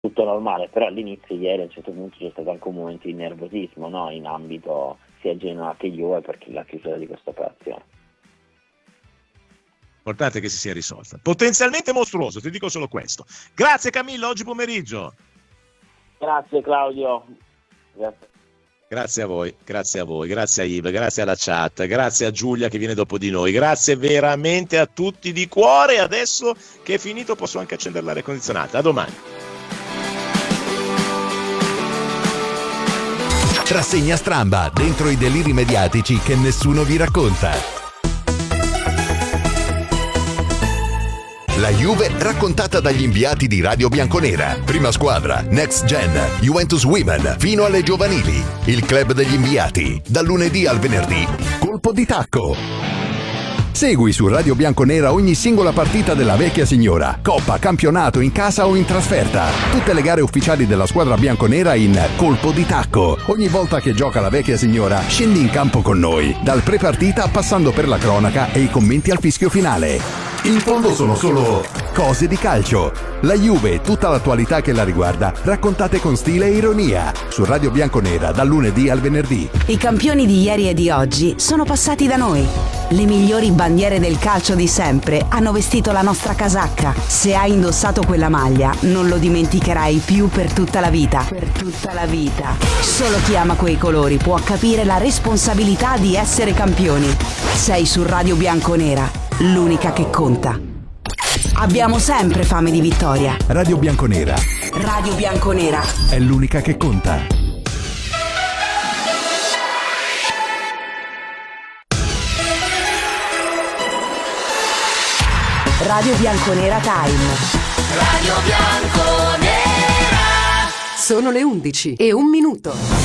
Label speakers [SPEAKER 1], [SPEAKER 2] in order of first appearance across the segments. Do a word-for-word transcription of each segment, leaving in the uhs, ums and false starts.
[SPEAKER 1] tutto normale, però all'inizio ieri a un certo punto c'è stato anche un momento di nervosismo, no? In ambito sia Genoa che Juve, perché la chiusura di questa operazione.
[SPEAKER 2] Importante che si sia risolta. Potenzialmente mostruoso, ti dico solo questo. Grazie Camillo, oggi pomeriggio.
[SPEAKER 1] Grazie Claudio. Grazie.
[SPEAKER 2] Grazie a voi, grazie a voi, grazie a Yves, grazie alla chat, grazie a Giulia che viene dopo di noi, grazie veramente a tutti di cuore. Adesso che è finito posso anche accendere l'aria condizionata. A domani.
[SPEAKER 3] Rassegna stramba dentro i deliri mediatici che nessuno vi racconta. La Juve raccontata dagli inviati di Radio Bianconera. Prima squadra, Next Gen, Juventus Women, fino alle giovanili. Il club degli inviati, dal lunedì al venerdì. Colpo di tacco. Segui su Radio Bianconera ogni singola partita della vecchia signora, coppa, campionato, in casa o in trasferta. Tutte le gare ufficiali della squadra bianconera in Colpo di Tacco. Ogni volta che gioca la vecchia signora, scendi in campo con noi, dal pre-partita passando per la cronaca e i commenti al fischio finale. In fondo sono solo cose di calcio. La Juve e tutta l'attualità che la riguarda, raccontate con stile e ironia, su Radio Bianconera dal lunedì al venerdì.
[SPEAKER 4] I campioni di ieri e di oggi sono passati da noi. Le migliori bandiere del calcio di sempre hanno vestito la nostra casacca. Se hai indossato quella maglia, non lo dimenticherai più per tutta la vita. Per tutta la vita. Solo chi ama quei colori può capire la responsabilità di essere campioni. Sei su Radio Bianconera, l'unica che conta. Abbiamo sempre fame di vittoria.
[SPEAKER 3] Radio Bianconera.
[SPEAKER 4] Radio Bianconera
[SPEAKER 3] è l'unica che conta.
[SPEAKER 4] Radio Bianconera Time.
[SPEAKER 5] Radio Bianconera.
[SPEAKER 6] Sono le undici e un minuto.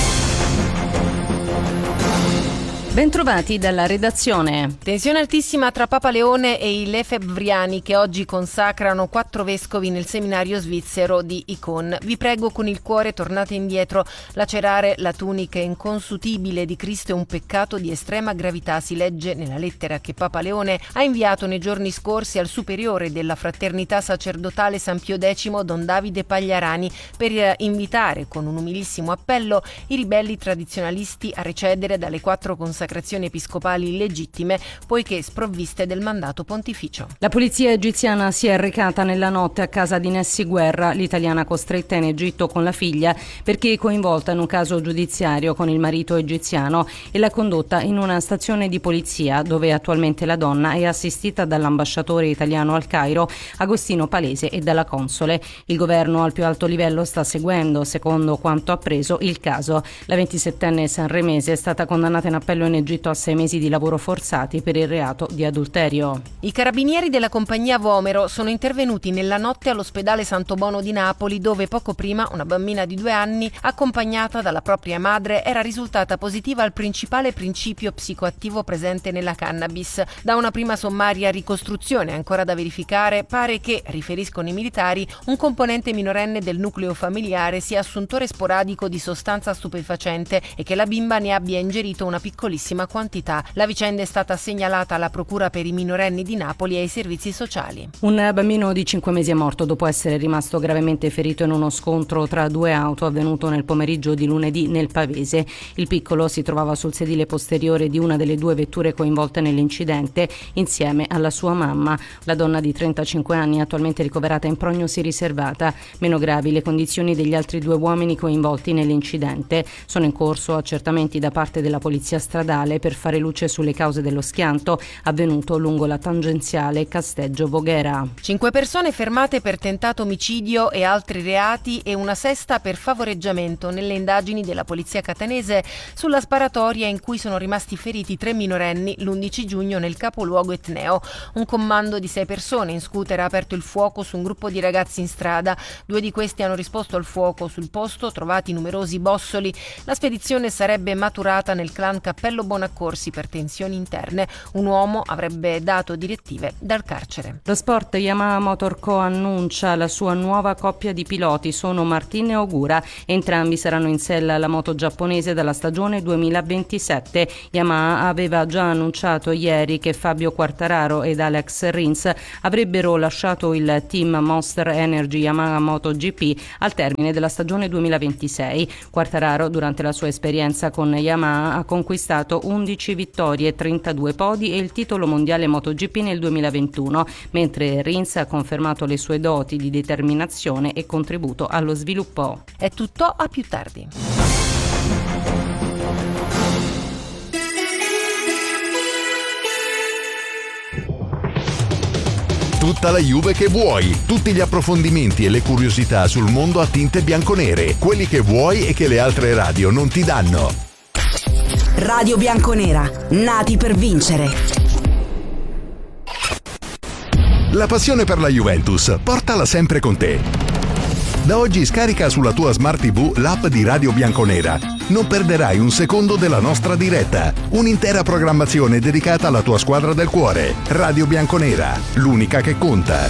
[SPEAKER 6] Bentrovati dalla redazione.
[SPEAKER 7] Tensione altissima tra Papa Leone e i lefebvriani che oggi consacrano quattro vescovi nel seminario svizzero di Icon. Vi prego con il cuore tornate indietro. Lacerare la tunica inconsutibile di Cristo è un peccato di estrema gravità, si legge nella lettera che Papa Leone ha inviato nei giorni scorsi al superiore della fraternità sacerdotale San Pio X, Don Davide Pagliarani, per invitare con un umilissimo appello i ribelli tradizionalisti a recedere dalle quattro consacrazioni episcopali illegittime, poiché sprovviste del mandato pontificio.
[SPEAKER 6] La polizia egiziana si è recata nella notte a casa di Nessi Guerra, l'italiana costretta in Egitto con la figlia perché è coinvolta in un caso giudiziario con il marito egiziano, e l'ha condotta in una stazione di polizia dove attualmente la donna è assistita dall'ambasciatore italiano al Cairo, Agostino Palese, e dalla console. Il governo al più alto livello sta seguendo, secondo quanto appreso, il caso. La ventisettenne sanremese è stata condannata in appello in Egitto a sei mesi di lavoro forzati per il reato di adulterio.
[SPEAKER 7] I carabinieri della compagnia Vomero sono intervenuti nella notte all'ospedale Santo Bono di Napoli, dove poco prima una bambina di due anni, accompagnata dalla propria madre, era risultata positiva al principale principio psicoattivo presente nella cannabis. Da una prima sommaria ricostruzione ancora da verificare, pare che, riferiscono i militari, un componente minorenne del nucleo familiare sia assuntore sporadico di sostanza stupefacente e che la bimba ne abbia ingerito una piccolissima quantità. La vicenda è stata segnalata alla Procura per i minorenni di Napoli e ai servizi sociali.
[SPEAKER 6] Un bambino di cinque mesi è morto dopo essere rimasto gravemente ferito in uno scontro tra due auto avvenuto nel pomeriggio di lunedì nel Pavese. Il piccolo si trovava sul sedile posteriore di una delle due vetture coinvolte nell'incidente insieme alla sua mamma. La donna di trentacinque anni è attualmente ricoverata in prognosi riservata. Meno gravi le condizioni degli altri due uomini coinvolti nell'incidente. Sono in corso accertamenti da parte della polizia stradale per fare luce sulle cause dello schianto avvenuto lungo la tangenziale Casteggio-Voghera.
[SPEAKER 7] Cinque persone fermate per tentato omicidio e altri reati e una sesta per favoreggiamento nelle indagini della polizia catanese sulla sparatoria in cui sono rimasti feriti tre minorenni l'undici giugno nel capoluogo etneo. Un commando di sei persone in scooter ha aperto il fuoco su un gruppo di ragazzi in strada. Due di questi hanno risposto al fuoco. Sul posto trovati numerosi bossoli. La spedizione sarebbe maturata nel clan Cappello Carmelo Bonaccorsi per tensioni interne. Un uomo avrebbe dato direttive dal carcere.
[SPEAKER 6] Lo sport, Yamaha Motor Co annuncia la sua nuova coppia di piloti, sono Martin e Ogura. Entrambi saranno in sella alla moto giapponese dalla stagione duemilaventisette. Yamaha aveva già annunciato ieri che Fabio Quartararo ed Alex Rins avrebbero lasciato il team Monster Energy Yamaha MotoGP al termine della stagione duemilaventisei. Quartararo, durante la sua esperienza con Yamaha, ha conquistato undici vittorie, trentadue podi e il titolo mondiale MotoGP nel duemilaventuno, mentre Rins ha confermato le sue doti di determinazione e contributo allo sviluppo.
[SPEAKER 7] È tutto, a più tardi.
[SPEAKER 3] Tutta la Juve che vuoi, tutti gli approfondimenti e le curiosità sul mondo a tinte bianconere, quelli che vuoi e che le altre radio non ti danno.
[SPEAKER 4] Radio Bianconera, nati per vincere.
[SPEAKER 3] La passione per la Juventus, portala sempre con te. Da oggi scarica sulla tua Smart tivù l'app di Radio Bianconera. Non perderai un secondo della nostra diretta. Un'intera programmazione dedicata alla tua squadra del cuore. Radio Bianconera, l'unica che conta.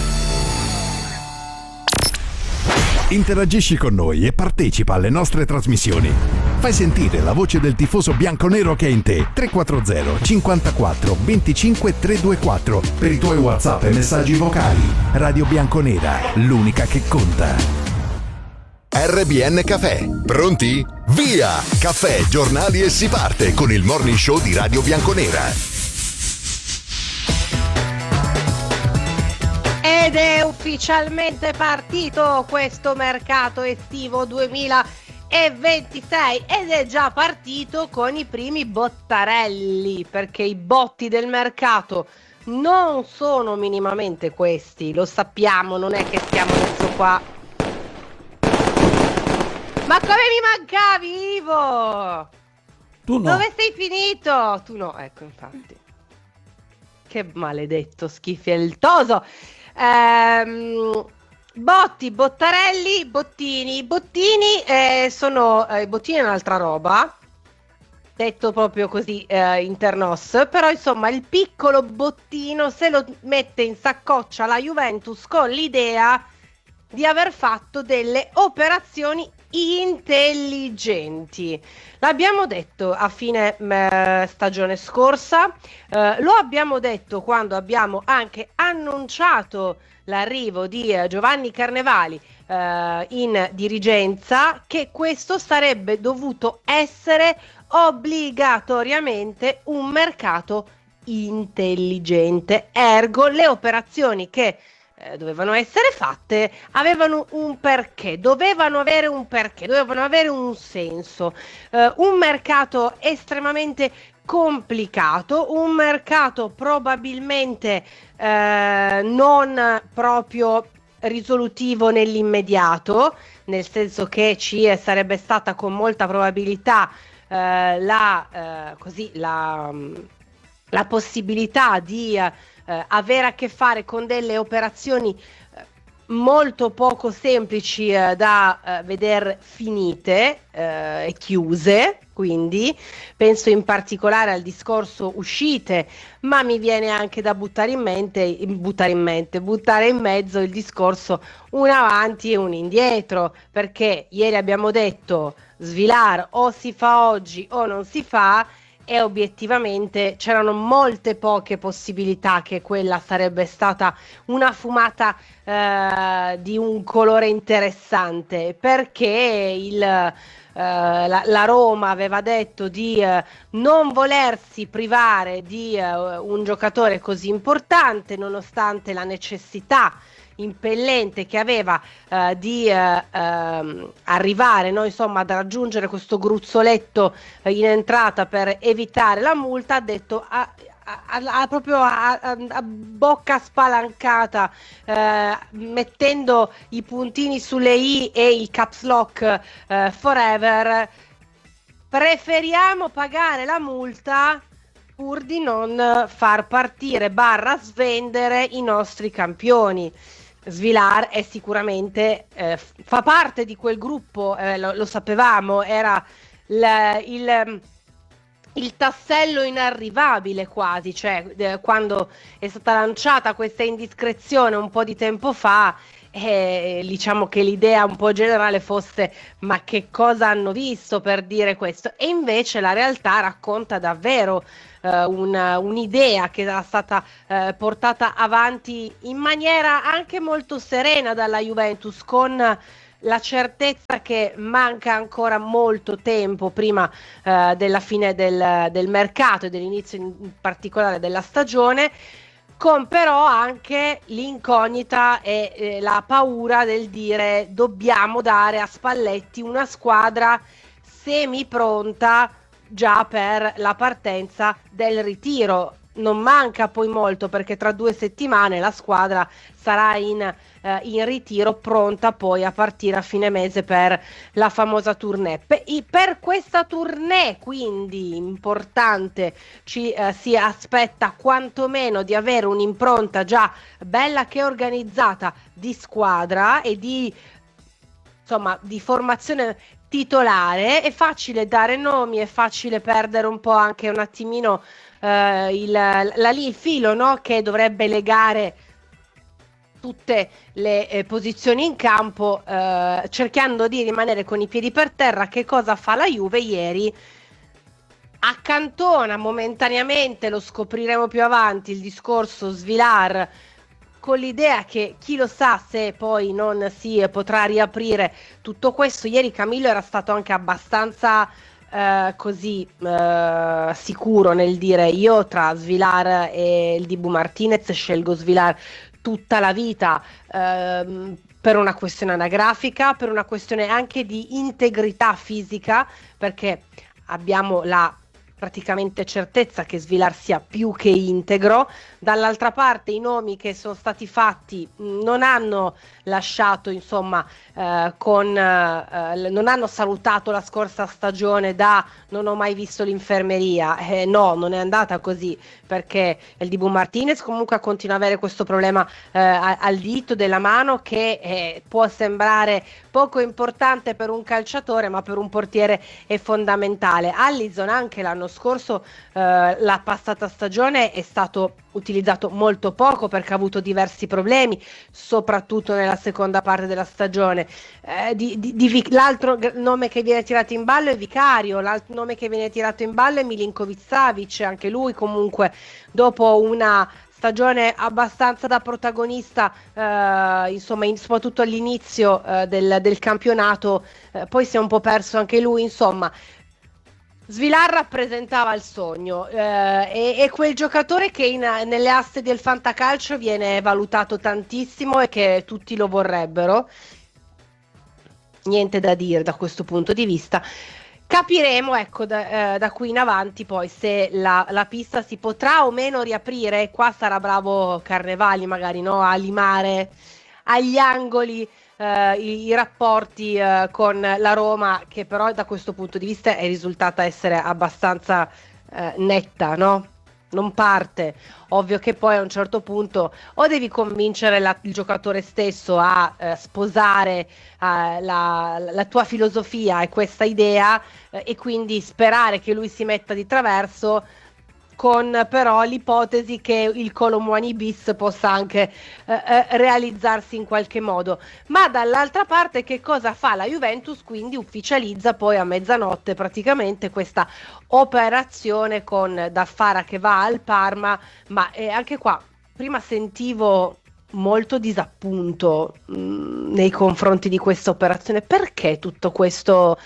[SPEAKER 3] Interagisci con noi e partecipa alle nostre trasmissioni. Fai sentire la voce del tifoso bianconero che è in te. tre quattro zero cinquantaquattro venticinque trecentoventiquattro per i tuoi WhatsApp e messaggi vocali. Radio Bianconera, l'unica che conta. R B N Caffè. Pronti? Via! Caffè, giornali e si parte con il morning show di Radio Bianconera.
[SPEAKER 8] Ed è ufficialmente partito questo mercato estivo duemilaventisei ed è già partito con i primi bottarelli, perché i botti del mercato non sono minimamente questi, lo sappiamo, non è che stiamo adesso qua. Ma come mi mancavi, Ivo?
[SPEAKER 9] Tu no.
[SPEAKER 8] Dove sei finito? Tu no, ecco, infatti. Che maledetto schifieltoso. Ehm, botti, bottarelli, bottini. Bottini eh, sono... Eh, bottini è un'altra roba, detto proprio così eh, internos. Però insomma il piccolo bottino se lo mette in saccoccia la Juventus con l'idea di aver fatto delle operazioni intelligenti. L'abbiamo detto a fine eh, stagione scorsa, eh, lo abbiamo detto quando abbiamo anche annunciato l'arrivo di eh, Giovanni Carnevali eh, in dirigenza, che questo sarebbe dovuto essere obbligatoriamente un mercato intelligente, ergo le operazioni che Eh, dovevano essere fatte avevano un perché, dovevano avere un perché, dovevano avere un senso. Eh, un mercato estremamente complicato, un mercato probabilmente eh, non proprio risolutivo nell'immediato, nel senso che ci sarebbe stata con molta probabilità eh, la, eh, così, la, la possibilità di Eh, avere a che fare con delle operazioni eh, molto poco semplici eh, da eh, veder finite eh, e chiuse. Quindi penso in particolare al discorso uscite, ma mi viene anche da buttare in mente, buttare in mente, buttare in mezzo il discorso un avanti e un indietro, perché ieri abbiamo detto Svilar o si fa oggi o non si fa, e obiettivamente c'erano molte poche possibilità che quella sarebbe stata una fumata eh, di un colore interessante, perché il, eh, la, la Roma aveva detto di eh, non volersi privare di eh, un giocatore così importante, nonostante la necessità impellente che aveva eh, di eh, ehm, arrivare, no, insomma, ad raggiungere questo gruzzoletto eh, in entrata per evitare la multa. Ha detto a, a, a, proprio a, a, a bocca spalancata, eh, mettendo i puntini sulle i e il caps lock eh, forever: preferiamo pagare la multa pur di non far partire barra svendere i nostri campioni. Svilar è sicuramente eh, fa parte di quel gruppo, eh, lo, lo sapevamo, era l, il il tassello inarrivabile quasi, cioè eh, quando è stata lanciata questa indiscrezione un po' di tempo fa, eh, diciamo che l'idea un po' generale fosse ma che cosa hanno visto per dire questo, e invece la realtà racconta davvero eh, una, un'idea che era stata eh, portata avanti in maniera anche molto serena dalla Juventus, con la certezza che manca ancora molto tempo prima eh, della fine del, del mercato e dell'inizio in particolare della stagione, con però anche l'incognita e eh, la paura del dire dobbiamo dare a Spalletti una squadra semi pronta già per la partenza del ritiro. Non manca poi molto, perché tra due settimane la squadra sarà in, eh, in ritiro, pronta poi a partire a fine mese per la famosa tournée. Per, per questa tournée quindi importante ci eh, si aspetta quantomeno di avere un'impronta già bella che organizzata di squadra e di, insomma, di formazione titolare. È facile dare nomi, è facile perdere un po' anche un attimino Uh, il, la, il filo, no? Che dovrebbe legare tutte le eh, posizioni in campo, uh, cercando di rimanere con i piedi per terra. Che cosa fa la Juve ieri? Accantona momentaneamente, lo scopriremo più avanti, il discorso Svilar, con l'idea che chi lo sa se poi non si potrà riaprire tutto questo. Ieri Camillo era stato anche abbastanza Uh, così uh, sicuro nel dire: io tra Svilar e il Dibu Martinez scelgo Svilar tutta la vita, uh, per una questione anagrafica, per una questione anche di integrità fisica, perché abbiamo la praticamente certezza che Svilar sia più che integro. Dall'altra parte i nomi che sono stati fatti non hanno lasciato, insomma, eh, con eh, non hanno salutato la scorsa stagione da non ho mai visto l'infermeria. Eh, no, non è andata così, perché il Dibu Martinez comunque continua ad avere questo problema eh, al dito della mano, che eh, può sembrare poco importante per un calciatore, ma per un portiere è fondamentale. Alisson anche l'anno scorso, eh, la passata stagione, è stato utilizzato molto poco perché ha avuto diversi problemi, soprattutto nella seconda parte della stagione. Eh, di, di, di, l'altro nome che viene tirato in ballo è Vicario, l'altro nome che viene tirato in ballo è Milinkovic-Savic, anche lui comunque dopo una stagione abbastanza da protagonista, eh, insomma, in, soprattutto all'inizio eh, del, del campionato, eh, poi si è un po' perso anche lui, insomma. Svilar rappresentava il sogno, eh, e, e quel giocatore che in, nelle aste del fantacalcio viene valutato tantissimo e che tutti lo vorrebbero. Niente da dire da questo punto di vista. Capiremo, ecco, da, eh, da qui in avanti poi se la, la pista si potrà o meno riaprire. Qua sarà bravo Carnevali magari, no? A limare agli angoli Uh, i, i rapporti uh, con la Roma, che però da questo punto di vista è risultata essere abbastanza uh, netta, no? Non parte. Ovvio che poi a un certo punto o devi convincere la, il giocatore stesso a uh, sposare uh, la, la tua filosofia e questa idea, uh, e quindi sperare che lui si metta di traverso, con però l'ipotesi che il Kolo Muani bis possa anche eh, eh, realizzarsi in qualche modo. Ma dall'altra parte che cosa fa la Juventus? Quindi ufficializza poi a mezzanotte praticamente questa operazione con Daffara che va al Parma, ma eh, anche qua prima sentivo molto disappunto mh, nei confronti di questa operazione. Perché tutto questo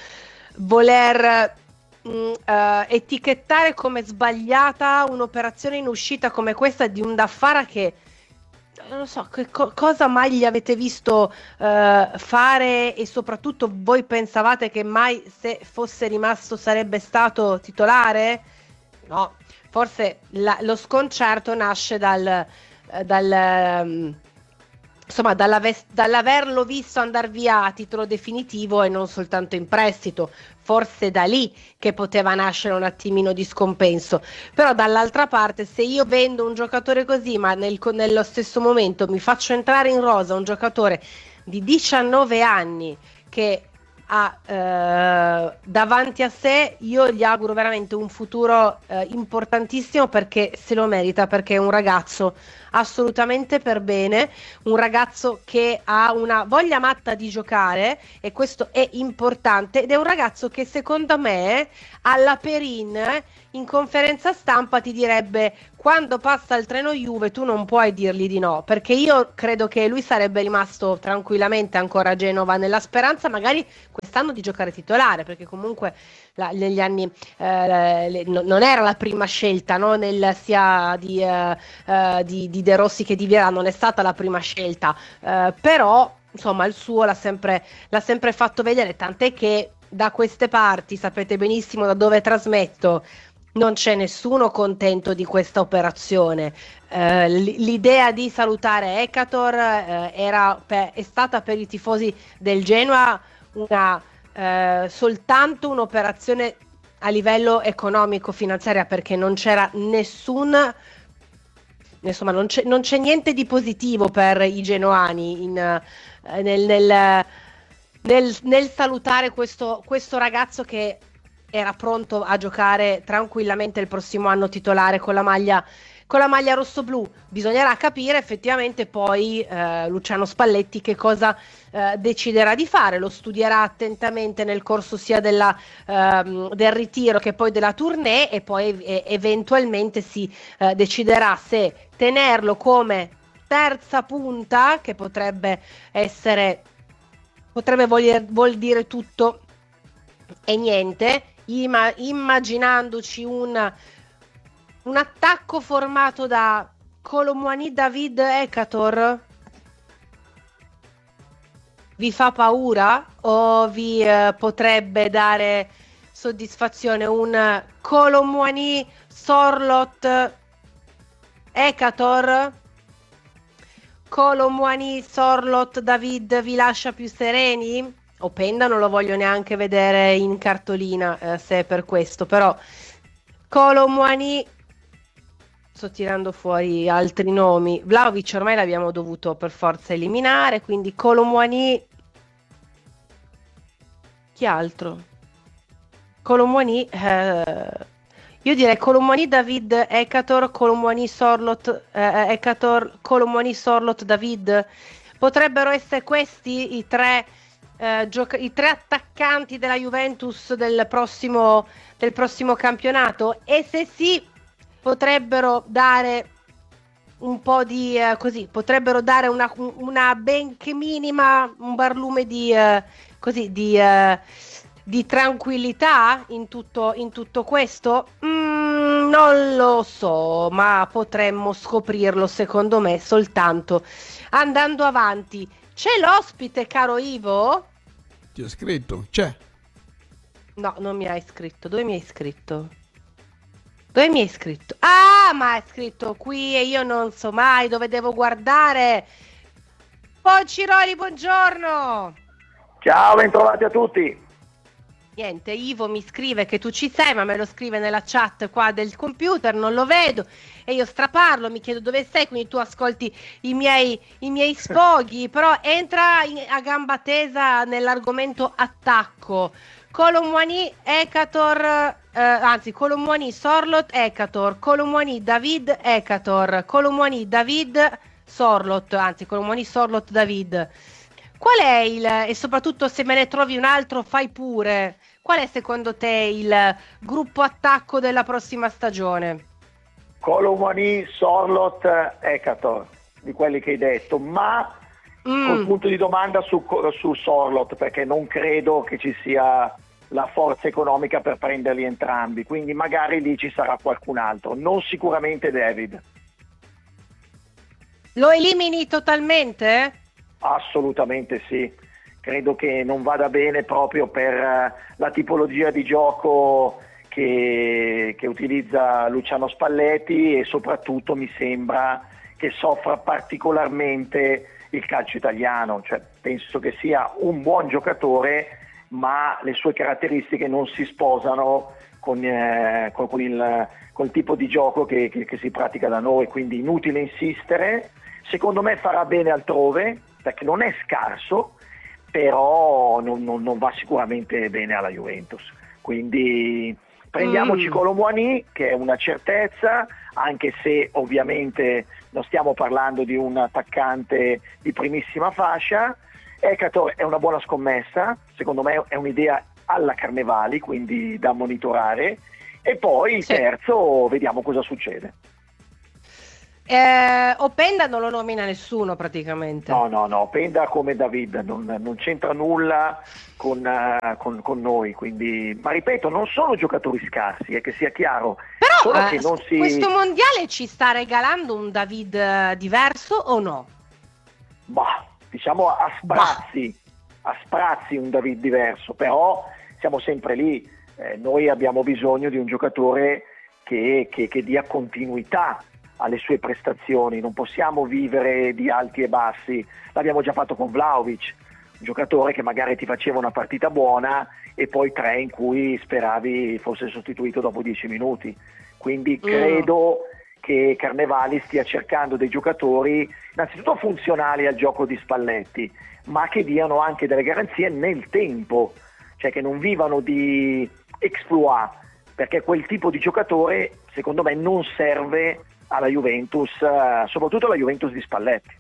[SPEAKER 8] voler Mm, uh, etichettare come sbagliata un'operazione in uscita come questa di un Daffara che non so che co- cosa mai gli avete visto uh, fare, e soprattutto voi pensavate che mai, se fosse rimasto, sarebbe stato titolare? No, forse la, lo sconcerto nasce dal, uh, dal um, insomma dall'averlo visto andare via a titolo definitivo e non soltanto in prestito. Forse da lì che poteva nascere un attimino di scompenso. Però dall'altra parte, se io vendo un giocatore così, ma nel, nello stesso momento mi faccio entrare in rosa un giocatore di diciannove anni che ha eh, davanti a sé, io gli auguro veramente un futuro eh, importantissimo, perché se lo merita, perché è un ragazzo assolutamente per bene, un ragazzo che ha una voglia matta di giocare, e questo è importante, ed è un ragazzo che secondo me alla Perin in conferenza stampa ti direbbe: quando passa il treno Juve tu non puoi dirgli di no, perché io credo che lui sarebbe rimasto tranquillamente ancora a Genova, nella speranza magari quest'anno di giocare titolare, perché comunque la, negli anni eh, le, no, non era la prima scelta, no? Nel, sia di, eh, eh, di, di De Rossi che di Vieira non è stata la prima scelta, eh, però insomma il suo l'ha sempre, l'ha sempre fatto vedere, tant'è che da queste parti, sapete benissimo da dove trasmetto, non c'è nessuno contento di questa operazione. Eh, l'idea di salutare Ekator eh, era per, è stata per i tifosi del Genoa una, eh, soltanto un'operazione a livello economico-finanziaria, perché non c'era nessun, insomma non c'è, non c'è niente di positivo per i genoani in, eh, nel, nel, nel, nel salutare questo, questo ragazzo che era pronto a giocare tranquillamente il prossimo anno titolare con la maglia, con la maglia rossoblù. Bisognerà capire effettivamente poi eh, Luciano Spalletti che cosa eh, deciderà di fare, lo studierà attentamente nel corso sia della, ehm, del ritiro che poi della tournée, e poi e- eventualmente si eh, deciderà se tenerlo come terza punta, che potrebbe essere, potrebbe voler, vuol dire tutto e niente, Ima- immaginandoci un, un attacco formato da Colomouani, David, Ekator. Vi fa paura o vi eh, potrebbe dare soddisfazione un Colomouani, Sorloth, Ekator? Colomouani, Sorloth, David vi lascia più sereni? Openda non lo voglio neanche vedere in cartolina, eh, se è per questo, però Colomouani, sto tirando fuori altri nomi, Vlahovic ormai l'abbiamo dovuto per forza eliminare, quindi Colomouani, chi altro? Colomouani, eh, io direi Colomouani, David, Ekator, Colomouani, Sorloth, eh, Ekator, Colomouani, Sorloth, David, potrebbero essere questi i tre Uh, gioca- i tre attaccanti della Juventus del prossimo, del prossimo campionato, e se sì potrebbero dare un po' di uh, così potrebbero dare una, una benché minima, un barlume di uh, così di, uh, di tranquillità in tutto, in tutto questo. Mm, non lo so, ma potremmo scoprirlo secondo me soltanto andando avanti. C'è l'ospite, caro Ivo?
[SPEAKER 9] Ti ho scritto, c'è.
[SPEAKER 8] No, non mi hai scritto. Dove mi hai scritto? Dove mi hai scritto? Ah, ma hai scritto qui e io non so mai dove devo guardare. Ponciroli, buongiorno.
[SPEAKER 10] Ciao, bentrovati a tutti.
[SPEAKER 8] Niente, Ivo mi scrive che tu ci sei, ma me lo scrive nella chat qua del computer, non lo vedo, e io straparlo, mi chiedo dove sei, quindi tu ascolti i miei, i miei sfoghi, però entra in, a gamba tesa nell'argomento attacco. Colomouani, Ekator, eh, anzi Colomouani, Sorloth, Ekator, Colomouani, David, Ekator, Colomouani, David, Sorloth, anzi Colomouani, Sorloth, David. Qual è il, e soprattutto se me ne trovi un altro fai pure, qual è secondo te il gruppo attacco della prossima stagione?
[SPEAKER 10] Colomouani, Sorloth, Ekator, di quelli che hai detto, ma mm. col punto di domanda su, su Sorloth, perché non credo che ci sia la forza economica per prenderli entrambi, quindi magari lì ci sarà qualcun altro, non sicuramente David.
[SPEAKER 8] Lo elimini totalmente?
[SPEAKER 10] Assolutamente sì, credo che non vada bene proprio per la tipologia di gioco che, che utilizza Luciano Spalletti, e soprattutto mi sembra che soffra particolarmente il calcio italiano, cioè penso che sia un buon giocatore, ma le sue caratteristiche non si sposano con, eh, con, con, il, con il tipo di gioco che, che, che si pratica da noi, quindi inutile insistere. Secondo me farà bene altrove, perché non è scarso, però non, non, non va sicuramente bene alla Juventus. Quindi prendiamoci mm. Kolo Muani, che è una certezza, anche se ovviamente non stiamo parlando di un attaccante di primissima fascia. Ekator è una buona scommessa, secondo me è un'idea alla Carnevali, quindi da monitorare, e poi il sì. terzo vediamo cosa succede.
[SPEAKER 8] Eh, Openda non lo nomina nessuno praticamente.
[SPEAKER 10] No, no, no, Openda come David non, non c'entra nulla con, uh, con, con noi, quindi, ma ripeto, non sono giocatori scarsi, eh, che sia chiaro.
[SPEAKER 8] Però
[SPEAKER 10] solo
[SPEAKER 8] eh,
[SPEAKER 10] che non si...
[SPEAKER 8] questo mondiale ci sta regalando un David uh, diverso o no?
[SPEAKER 10] Bah, diciamo a sprazzi, bah. a sprazzi un David diverso, però siamo sempre lì, eh, noi abbiamo bisogno di un giocatore che, che, che dia continuità alle sue prestazioni, non possiamo vivere di alti e bassi, l'abbiamo già fatto con Vlahovic, un giocatore che magari ti faceva una partita buona e poi tre in cui speravi fosse sostituito dopo dieci minuti, quindi credo mm. che Carnevali stia cercando dei giocatori innanzitutto funzionali al gioco di Spalletti, ma che diano anche delle garanzie nel tempo, cioè che non vivano di exploit, perché quel tipo di giocatore secondo me non serve alla Juventus, uh, soprattutto alla Juventus di Spalletti.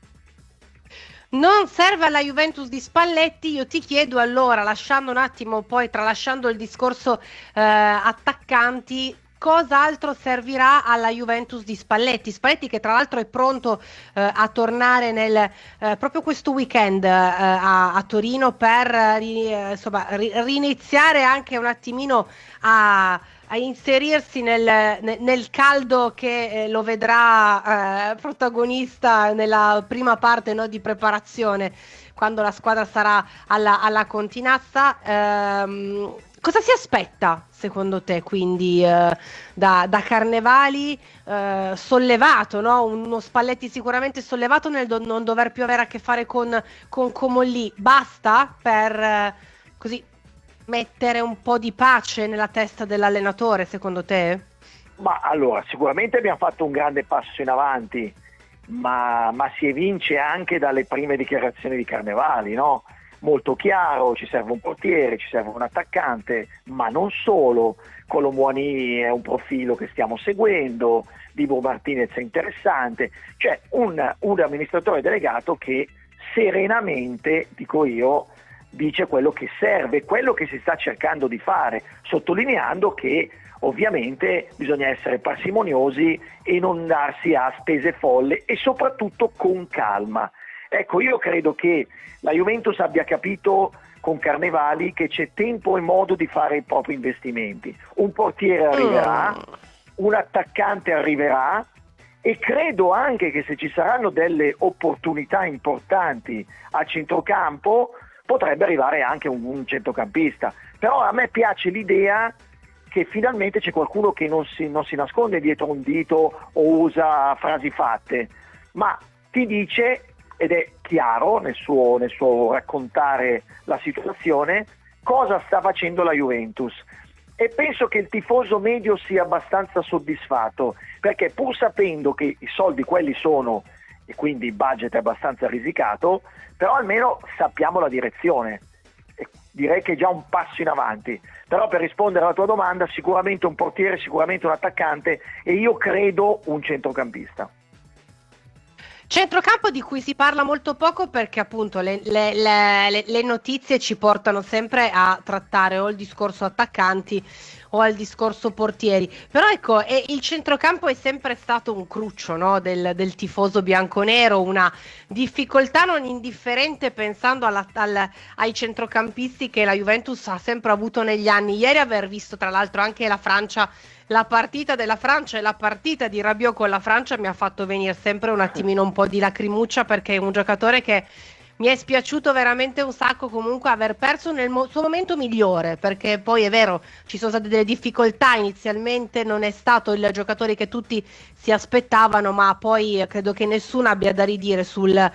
[SPEAKER 8] Non serve alla Juventus di Spalletti. Io ti chiedo allora, lasciando un attimo, poi tralasciando il discorso eh, attaccanti, cos'altro servirà alla Juventus di Spalletti? Spalletti che tra l'altro è pronto eh, a tornare nel, eh, proprio questo weekend eh, a, a Torino per ri, eh, insomma, ri, riniziare anche un attimino a a inserirsi nel, nel, nel caldo che eh, lo vedrà eh, protagonista nella prima parte, no, di preparazione, quando la squadra sarà alla, alla Continazza. Ehm, cosa si aspetta secondo te quindi eh, da, da Carnevali, eh, sollevato, no? Uno Spalletti sicuramente sollevato nel do, non dover più avere a che fare con, con Comolli, basta per eh, così mettere un po' di pace nella testa dell'allenatore, secondo te?
[SPEAKER 10] Ma allora, sicuramente abbiamo fatto un grande passo in avanti, ma, ma si evince anche dalle prime dichiarazioni di Carnevali, no? Molto chiaro, ci serve un portiere, ci serve un attaccante, ma non solo. Kolo Muani è un profilo che stiamo seguendo, Dibu Martinez è interessante, cioè un, un amministratore delegato che serenamente, dico io, dice quello che serve, quello che si sta cercando di fare, sottolineando che ovviamente bisogna essere parsimoniosi e non darsi a spese folle e soprattutto con calma. Ecco, io credo che la Juventus abbia capito con Carnevali che c'è tempo e modo di fare i propri investimenti. Un portiere arriverà, un attaccante arriverà, e credo anche che se ci saranno delle opportunità importanti a centrocampo potrebbe arrivare anche un, un centrocampista. Però a me piace l'idea che finalmente c'è qualcuno che non si, non si nasconde dietro un dito o usa frasi fatte, ma ti dice, ed è chiaro nel suo, nel suo raccontare la situazione, cosa sta facendo la Juventus. E penso che il tifoso medio sia abbastanza soddisfatto, perché pur sapendo che i soldi quelli sono e quindi il budget è abbastanza risicato, però almeno sappiamo la direzione. E direi che è già un passo in avanti. Però per rispondere alla tua domanda, sicuramente un portiere, sicuramente un attaccante e io credo un centrocampista.
[SPEAKER 8] Centrocampo di cui si parla molto poco perché appunto le, le, le, le notizie ci portano sempre a trattare o il discorso attaccanti o al discorso portieri, però ecco, e il centrocampo è sempre stato un cruccio, no, del, del tifoso bianconero, una difficoltà non indifferente pensando alla, al, ai centrocampisti che la Juventus ha sempre avuto negli anni. Ieri aver visto tra l'altro anche la Francia, la partita della Francia e la partita di Rabiot con la Francia mi ha fatto venire sempre un attimino un po' di lacrimuccia, perché è un giocatore che mi è spiaciuto veramente un sacco comunque aver perso nel mo- suo momento migliore, perché poi è vero, ci sono state delle difficoltà inizialmente, non è stato il giocatore che tutti si aspettavano, ma poi credo che nessuno abbia da ridire sul, uh,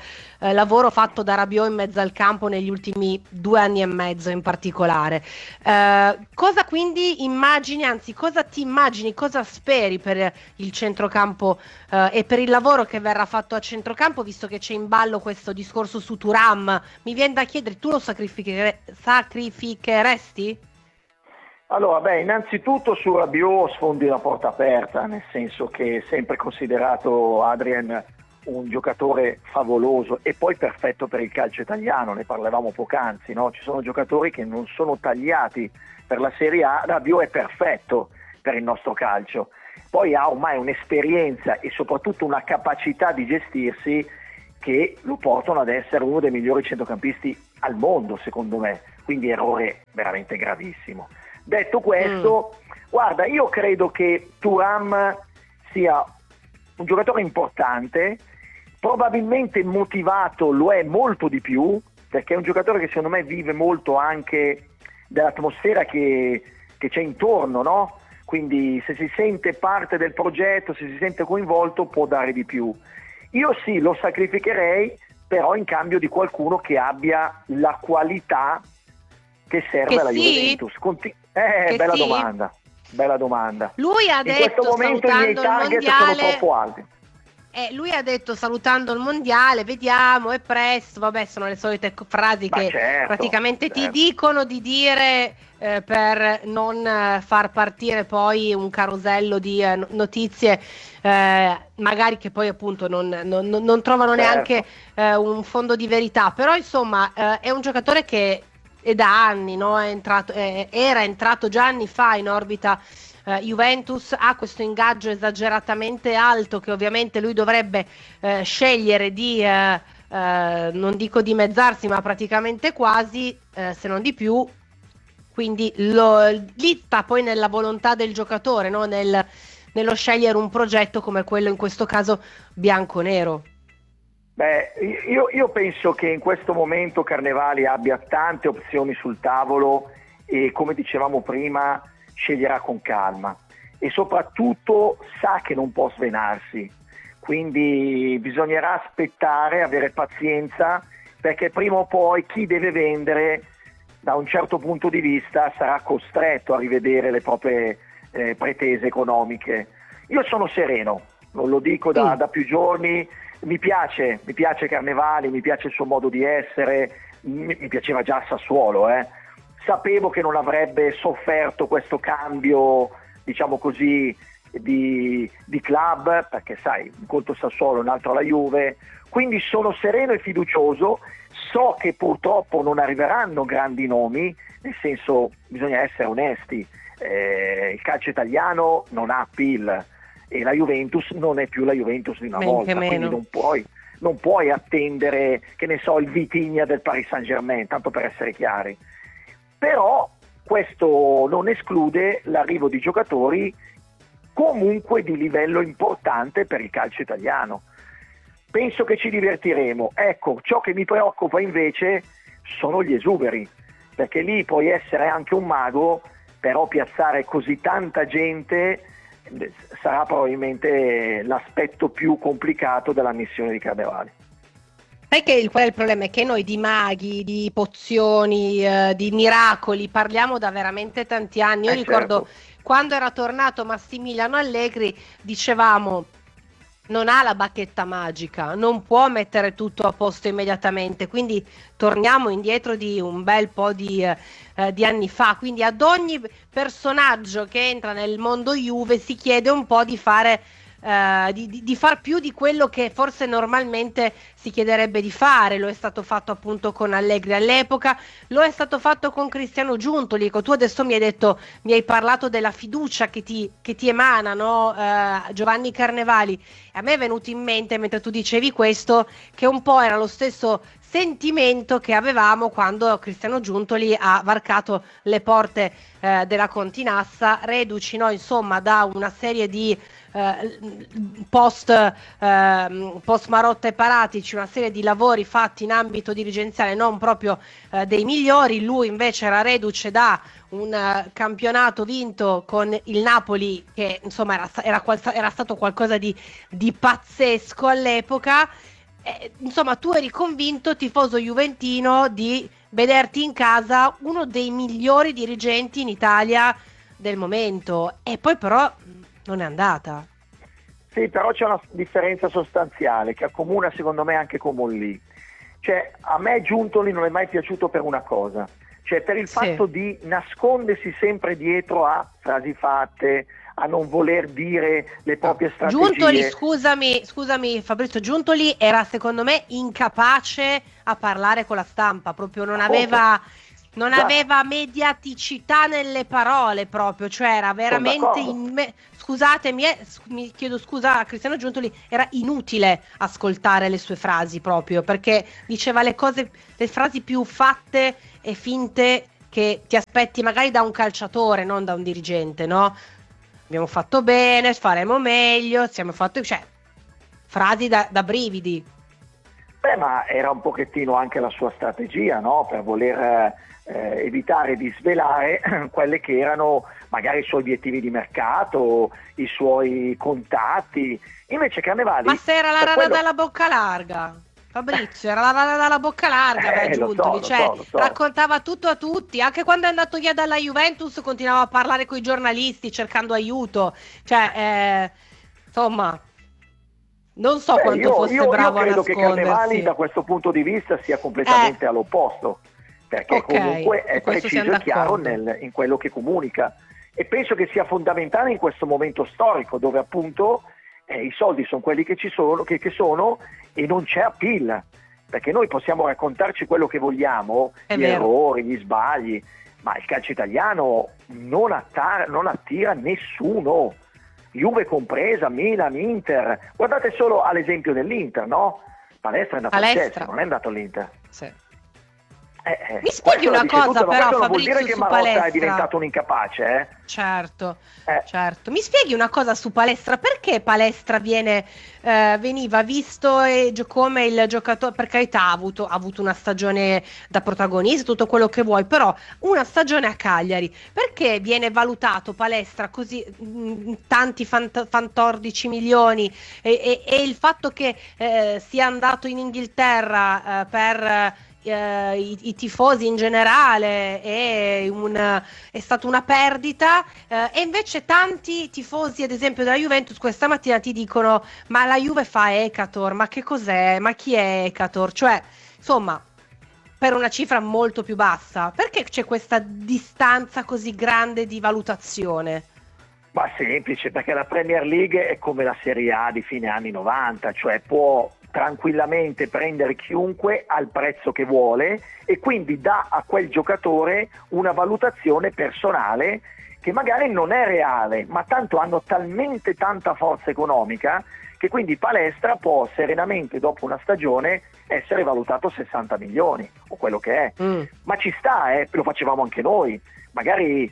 [SPEAKER 8] eh, lavoro fatto da Rabiot in mezzo al campo negli ultimi due anni e mezzo in particolare. Eh, cosa quindi immagini, anzi cosa ti immagini, cosa speri per il centrocampo eh, e per il lavoro che verrà fatto a centrocampo, visto che c'è in ballo questo discorso su Thuram? Mi viene da chiedere, tu lo sacrifichere- sacrificheresti?
[SPEAKER 10] Allora, beh, innanzitutto su Rabiot sfondi una porta aperta, nel senso che è sempre considerato Adrien un giocatore favoloso e poi perfetto per il calcio italiano, ne parlavamo poc'anzi, no? Ci sono giocatori che non sono tagliati per la Serie A, Rabiot è perfetto per il nostro calcio, poi ha ormai un'esperienza e soprattutto una capacità di gestirsi che lo portano ad essere uno dei migliori centrocampisti al mondo, secondo me, quindi errore veramente gravissimo. Detto questo, mm. guarda, io credo che Thuram sia un giocatore importante, probabilmente motivato lo è molto di più, perché è un giocatore che secondo me vive molto anche dell'atmosfera che, che c'è intorno, no? Quindi se si sente parte del progetto, se si sente coinvolto, può dare di più. Io sì, lo sacrificherei, però in cambio di qualcuno che abbia la qualità che serve
[SPEAKER 8] che
[SPEAKER 10] alla
[SPEAKER 8] sì?
[SPEAKER 10] Juventus. Conti- eh,
[SPEAKER 8] che
[SPEAKER 10] bella
[SPEAKER 8] sì?
[SPEAKER 10] domanda, bella domanda.
[SPEAKER 8] Lui ha
[SPEAKER 10] in
[SPEAKER 8] detto,
[SPEAKER 10] questo momento i miei target sono troppo alti.
[SPEAKER 8] Eh, lui ha detto salutando il mondiale, vediamo, è presto, vabbè, sono le solite frasi
[SPEAKER 10] Ma
[SPEAKER 8] che
[SPEAKER 10] certo,
[SPEAKER 8] praticamente
[SPEAKER 10] certo.
[SPEAKER 8] ti dicono di dire eh, per non eh, far partire poi un carosello di eh, notizie eh, magari che poi appunto non, non, non trovano
[SPEAKER 10] Certo.
[SPEAKER 8] neanche eh, un fondo di verità, però insomma eh, è un giocatore che è da anni, no? È entrato, eh, era entrato già anni fa in orbita Uh, Juventus, ha questo ingaggio esageratamente alto che ovviamente lui dovrebbe uh, scegliere di, uh, uh, non dico dimezzarsi, ma praticamente quasi, uh, se non di più, quindi lo, lì sta poi nella volontà del giocatore, no? Nel, nello scegliere un progetto come quello in questo caso bianco-nero.
[SPEAKER 10] Beh, io, io penso che in questo momento Carnevali abbia tante opzioni sul tavolo e, come dicevamo prima, sceglierà con calma e soprattutto sa che non può svenarsi, quindi bisognerà aspettare, avere pazienza, perché prima o poi chi deve vendere da un certo punto di vista sarà costretto a rivedere le proprie eh, pretese economiche. Io sono sereno, non lo dico da, da più giorni, mi piace, mi piace Carnevali, mi piace il suo modo di essere, mi, mi piaceva già a Sassuolo, eh. Sapevo che non avrebbe sofferto questo cambio, diciamo così, di, di club, perché sai, un conto Sassuolo, un altro la Juve, quindi sono sereno e fiducioso, so che purtroppo non arriveranno grandi nomi, nel senso bisogna essere onesti, eh, il calcio italiano non ha appeal e la Juventus non è più la Juventus di una
[SPEAKER 8] Men
[SPEAKER 10] volta,
[SPEAKER 8] che
[SPEAKER 10] quindi
[SPEAKER 8] meno.
[SPEAKER 10] non puoi, non puoi attendere, che ne so, il Vitigna del Paris Saint-Germain, tanto per essere chiari. Però questo non esclude l'arrivo di giocatori comunque di livello importante per il calcio italiano. Penso che ci divertiremo. Ecco, ciò che mi preoccupa invece sono gli esuberi, perché lì puoi essere anche un mago, però piazzare così tanta gente sarà probabilmente l'aspetto più complicato della missione di Carnevali.
[SPEAKER 8] Sai che il, qual è il problema? È che noi di maghi, di pozioni, eh, di miracoli parliamo da veramente tanti anni. Io
[SPEAKER 10] Eh,
[SPEAKER 8] ricordo
[SPEAKER 10] certo.
[SPEAKER 8] quando era tornato Massimiliano Allegri, dicevamo non ha la bacchetta magica, non può mettere tutto a posto immediatamente, quindi torniamo indietro di un bel po' di, eh, di anni fa, quindi ad ogni personaggio che entra nel mondo Juve si chiede un po' di fare Uh, di, di, di far più di quello che forse normalmente si chiederebbe di fare. Lo è stato fatto appunto con Allegri all'epoca, lo è stato fatto con Cristiano Giuntoli. Ecco, tu adesso mi hai detto, mi hai parlato della fiducia che ti, che ti emana, no? uh, Giovanni Carnevali. A me è venuto in mente mentre tu dicevi questo che un po' era lo stesso sentimento che avevamo quando Cristiano Giuntoli ha varcato le porte eh, della Continassa, reduci, no, insomma, da una serie di eh, post, eh, post Marotta e Paratici, una serie di lavori fatti in ambito dirigenziale non proprio eh, dei migliori. Lui invece era reduce da un uh, campionato vinto con il Napoli che insomma era, era, era stato qualcosa di, di pazzesco all'epoca. eh, insomma tu eri convinto, tifoso juventino, di vederti in casa uno dei migliori dirigenti in Italia del momento, e poi però non è andata.
[SPEAKER 10] Sì, però c'è una differenza sostanziale che accomuna secondo me anche con Mollì. Cioè, a me Giuntoli non è mai piaciuto per una cosa, cioè per il
[SPEAKER 8] Sì.
[SPEAKER 10] fatto di nascondersi sempre dietro a frasi fatte, a non voler dire le proprie strategie.
[SPEAKER 8] Giuntoli, scusami, scusami Fabrizio, Giuntoli era secondo me incapace a parlare con la stampa, proprio non aveva, non
[SPEAKER 10] Esatto.
[SPEAKER 8] aveva mediaticità nelle parole proprio, cioè era veramente,
[SPEAKER 10] d'accordo.
[SPEAKER 8] in me- scusatemi, eh, s- mi chiedo scusa a Cristiano Giuntoli, era inutile ascoltare le sue frasi proprio, perché diceva le cose, le frasi più fatte e finte che ti aspetti magari da un calciatore, non da un dirigente, no? Abbiamo fatto bene, faremo meglio, siamo fatti, cioè, frasi da, da brividi.
[SPEAKER 10] Beh, ma era un pochettino anche la sua strategia, no? Per voler eh, evitare di svelare quelle che erano magari i suoi obiettivi di mercato, i suoi contatti. Invece Carnevali...
[SPEAKER 8] Ma se era la
[SPEAKER 10] per
[SPEAKER 8] rana
[SPEAKER 10] quello-
[SPEAKER 8] dalla bocca larga, Fabrizio, era la rana dalla bocca larga,
[SPEAKER 10] Eh,
[SPEAKER 8] beh,
[SPEAKER 10] lo so,
[SPEAKER 8] Giuntoli,
[SPEAKER 10] lo
[SPEAKER 8] cioè,
[SPEAKER 10] so, lo so.
[SPEAKER 8] raccontava tutto a tutti, anche quando è andato via dalla Juventus continuava a parlare con i giornalisti cercando aiuto, cioè, eh, insomma, non so
[SPEAKER 10] Beh,
[SPEAKER 8] quanto
[SPEAKER 10] io,
[SPEAKER 8] fosse
[SPEAKER 10] io-
[SPEAKER 8] bravo
[SPEAKER 10] io credo
[SPEAKER 8] a
[SPEAKER 10] che Carnevali
[SPEAKER 8] nascondersi.
[SPEAKER 10] da questo punto di vista sia completamente
[SPEAKER 8] Eh.
[SPEAKER 10] all'opposto, perché
[SPEAKER 8] Ok,
[SPEAKER 10] comunque è
[SPEAKER 8] su questo
[SPEAKER 10] preciso
[SPEAKER 8] siamo
[SPEAKER 10] e chiaro
[SPEAKER 8] d'accordo.
[SPEAKER 10] nel- in quello che comunica, e penso che sia fondamentale in questo momento storico dove appunto eh, i soldi sono quelli che ci sono, che, che sono e non c'è appeal, perché noi possiamo raccontarci quello che vogliamo,
[SPEAKER 8] È
[SPEAKER 10] gli
[SPEAKER 8] vero.
[SPEAKER 10] errori, gli sbagli, ma il calcio italiano non, attar- non attira nessuno, Juve compresa, Milan, Inter. Guardate solo all'esempio dell'Inter, no? Palestra è andato al
[SPEAKER 8] Palestra.
[SPEAKER 10] Chelsea, non è andato all'Inter.
[SPEAKER 8] Sì.
[SPEAKER 10] Eh, eh,
[SPEAKER 8] Mi spieghi
[SPEAKER 10] questo la
[SPEAKER 8] una
[SPEAKER 10] dice
[SPEAKER 8] cosa
[SPEAKER 10] tutto, ma
[SPEAKER 8] però,
[SPEAKER 10] questo non vuol
[SPEAKER 8] Fabrizio,
[SPEAKER 10] dire che
[SPEAKER 8] su
[SPEAKER 10] Marotta
[SPEAKER 8] Palestra.
[SPEAKER 10] è diventato un incapace, eh?
[SPEAKER 8] Certo,
[SPEAKER 10] Eh.
[SPEAKER 8] certo. Mi spieghi una cosa su Palestra? Perché Palestra viene, eh, veniva visto e gio- come il giocatore, per carità ha avuto, ha avuto una stagione da protagonista, tutto quello che vuoi, però una stagione a Cagliari, perché viene valutato Palestra così, mh, tanti fant- fantordici milioni e, e- e il fatto che eh, sia andato in Inghilterra eh, per... eh, i, i tifosi in generale è, un, è stata una perdita, eh, e invece tanti tifosi ad esempio della Juventus questa mattina ti dicono ma la Juve fa Ekator, ma che cos'è, ma chi è Ekator, cioè insomma per una cifra molto più bassa, perché c'è questa distanza così grande di valutazione?
[SPEAKER 10] Ma semplice, perché la Premier League è come la Serie A di fine anni novanta, cioè può tranquillamente prendere chiunque al prezzo che vuole e quindi dà a quel giocatore una valutazione personale che magari non è reale, ma tanto hanno talmente tanta forza economica che quindi Palestra può serenamente dopo una stagione essere valutato sessanta milioni o quello che è.
[SPEAKER 8] Mm.
[SPEAKER 10] Ma ci sta, eh, lo facevamo anche noi, magari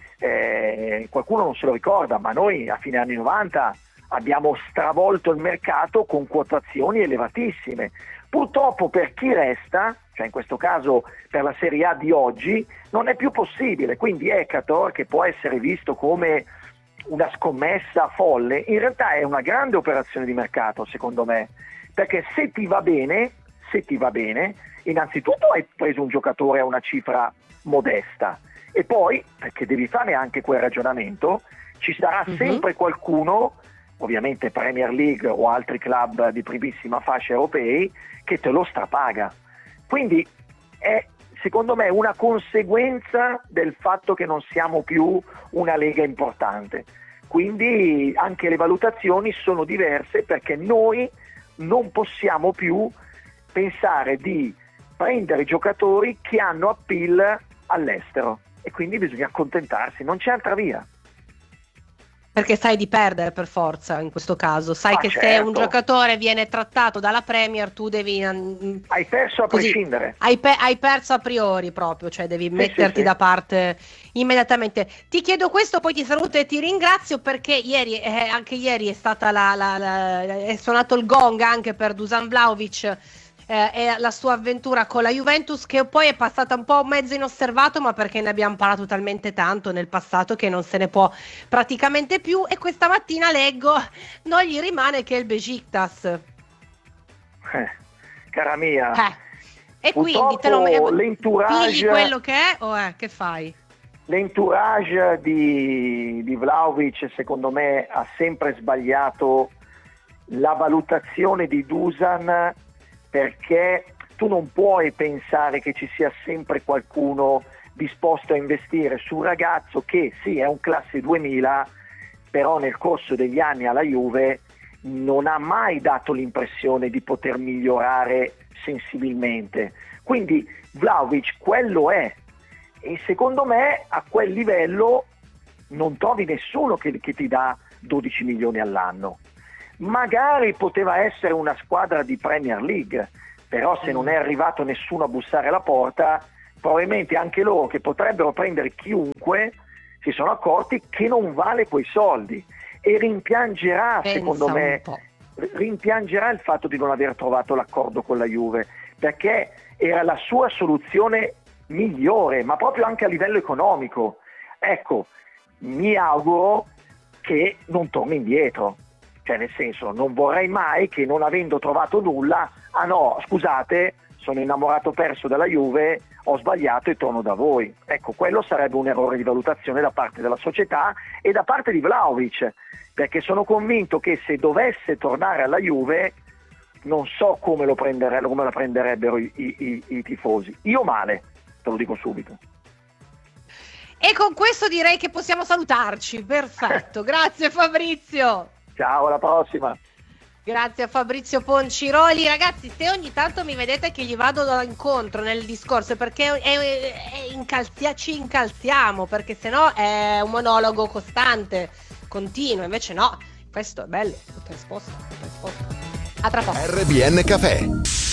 [SPEAKER 10] eh, qualcuno non se lo ricorda, ma noi a fine anni novanta abbiamo stravolto il mercato con quotazioni elevatissime. Purtroppo per chi resta, cioè in questo caso per la Serie A di oggi, non è più possibile, quindi Ekator, che può essere visto come una scommessa folle, in realtà è una grande operazione di mercato secondo me, perché se ti va bene, se ti va bene, innanzitutto hai preso un giocatore a una cifra modesta e poi, perché devi fare anche quel ragionamento, ci sarà
[SPEAKER 8] Mhm.
[SPEAKER 10] sempre qualcuno, ovviamente Premier League o altri club di primissima fascia europei, che te lo strapaga. Quindi è secondo me una conseguenza del fatto che non siamo più una lega importante. Quindi anche le valutazioni sono diverse perché noi non possiamo più pensare di prendere giocatori che hanno appeal all'estero e quindi bisogna accontentarsi, non c'è altra via.
[SPEAKER 8] Perché sai di perdere per forza in questo caso, sai
[SPEAKER 10] Ah,
[SPEAKER 8] che se
[SPEAKER 10] certo.
[SPEAKER 8] un giocatore viene trattato dalla Premier tu devi... mm,
[SPEAKER 10] Hai perso a
[SPEAKER 8] così,
[SPEAKER 10] prescindere.
[SPEAKER 8] Hai, pe- hai perso a priori proprio, cioè devi metterti
[SPEAKER 10] sì, sì.
[SPEAKER 8] da parte immediatamente. Ti chiedo questo, poi ti saluto e ti ringrazio perché ieri, eh, anche ieri è stata la, la, la- è suonato il gong anche per Dusan Vlahovic eh, e la sua avventura con la Juventus, che poi è passata un po' mezzo inosservato, ma perché ne abbiamo parlato talmente tanto nel passato che non se ne può praticamente più, e questa mattina leggo non gli rimane che il Besiktas.
[SPEAKER 10] Eh, cara mia.
[SPEAKER 8] Eh. E quindi te lo
[SPEAKER 10] l'entourage,
[SPEAKER 8] pigli quello che è o è, che fai?
[SPEAKER 10] L'entourage di, di Vlahovic secondo me ha sempre sbagliato la valutazione di Dusan, perché tu non puoi pensare che ci sia sempre qualcuno disposto a investire su un ragazzo che sì è un classe duemila, però nel corso degli anni alla Juve non ha mai dato l'impressione di poter migliorare sensibilmente. Quindi Vlahovic quello è, e secondo me a quel livello non trovi nessuno che, che ti dà dodici milioni all'anno. Magari poteva essere una squadra di Premier League, però se non è arrivato nessuno a bussare alla porta, probabilmente anche loro, che potrebbero prendere chiunque, si sono accorti che non vale quei soldi, e rimpiangerà,
[SPEAKER 8] Pensa
[SPEAKER 10] secondo me, rimpiangerà il fatto di non aver trovato l'accordo con la Juve, perché era la sua soluzione migliore, ma proprio anche a livello economico. Ecco, mi auguro che non torni indietro, cioè nel senso, non vorrei mai che, non avendo trovato nulla, ah no, scusate, sono innamorato perso dalla Juve, ho sbagliato e torno da voi. Ecco, quello sarebbe un errore di valutazione da parte della società e da parte di Vlahovic, perché sono convinto che se dovesse tornare alla Juve non so come lo prenderebbero, come la prenderebbero i, i, i tifosi. Io male, te lo dico subito.
[SPEAKER 8] E con questo direi che possiamo salutarci. Perfetto, grazie Fabrizio.
[SPEAKER 10] Ciao, alla prossima.
[SPEAKER 8] Grazie a Fabrizio Ponciroli. Ragazzi, se ogni tanto mi vedete che gli vado incontro nel discorso, perché è, è, è incalzia, ci incalziamo, perché sennò è un monologo costante, continuo, invece no, questo è bello, tutto risposta, tutto risposta. A tra poco.
[SPEAKER 3] R B N Café.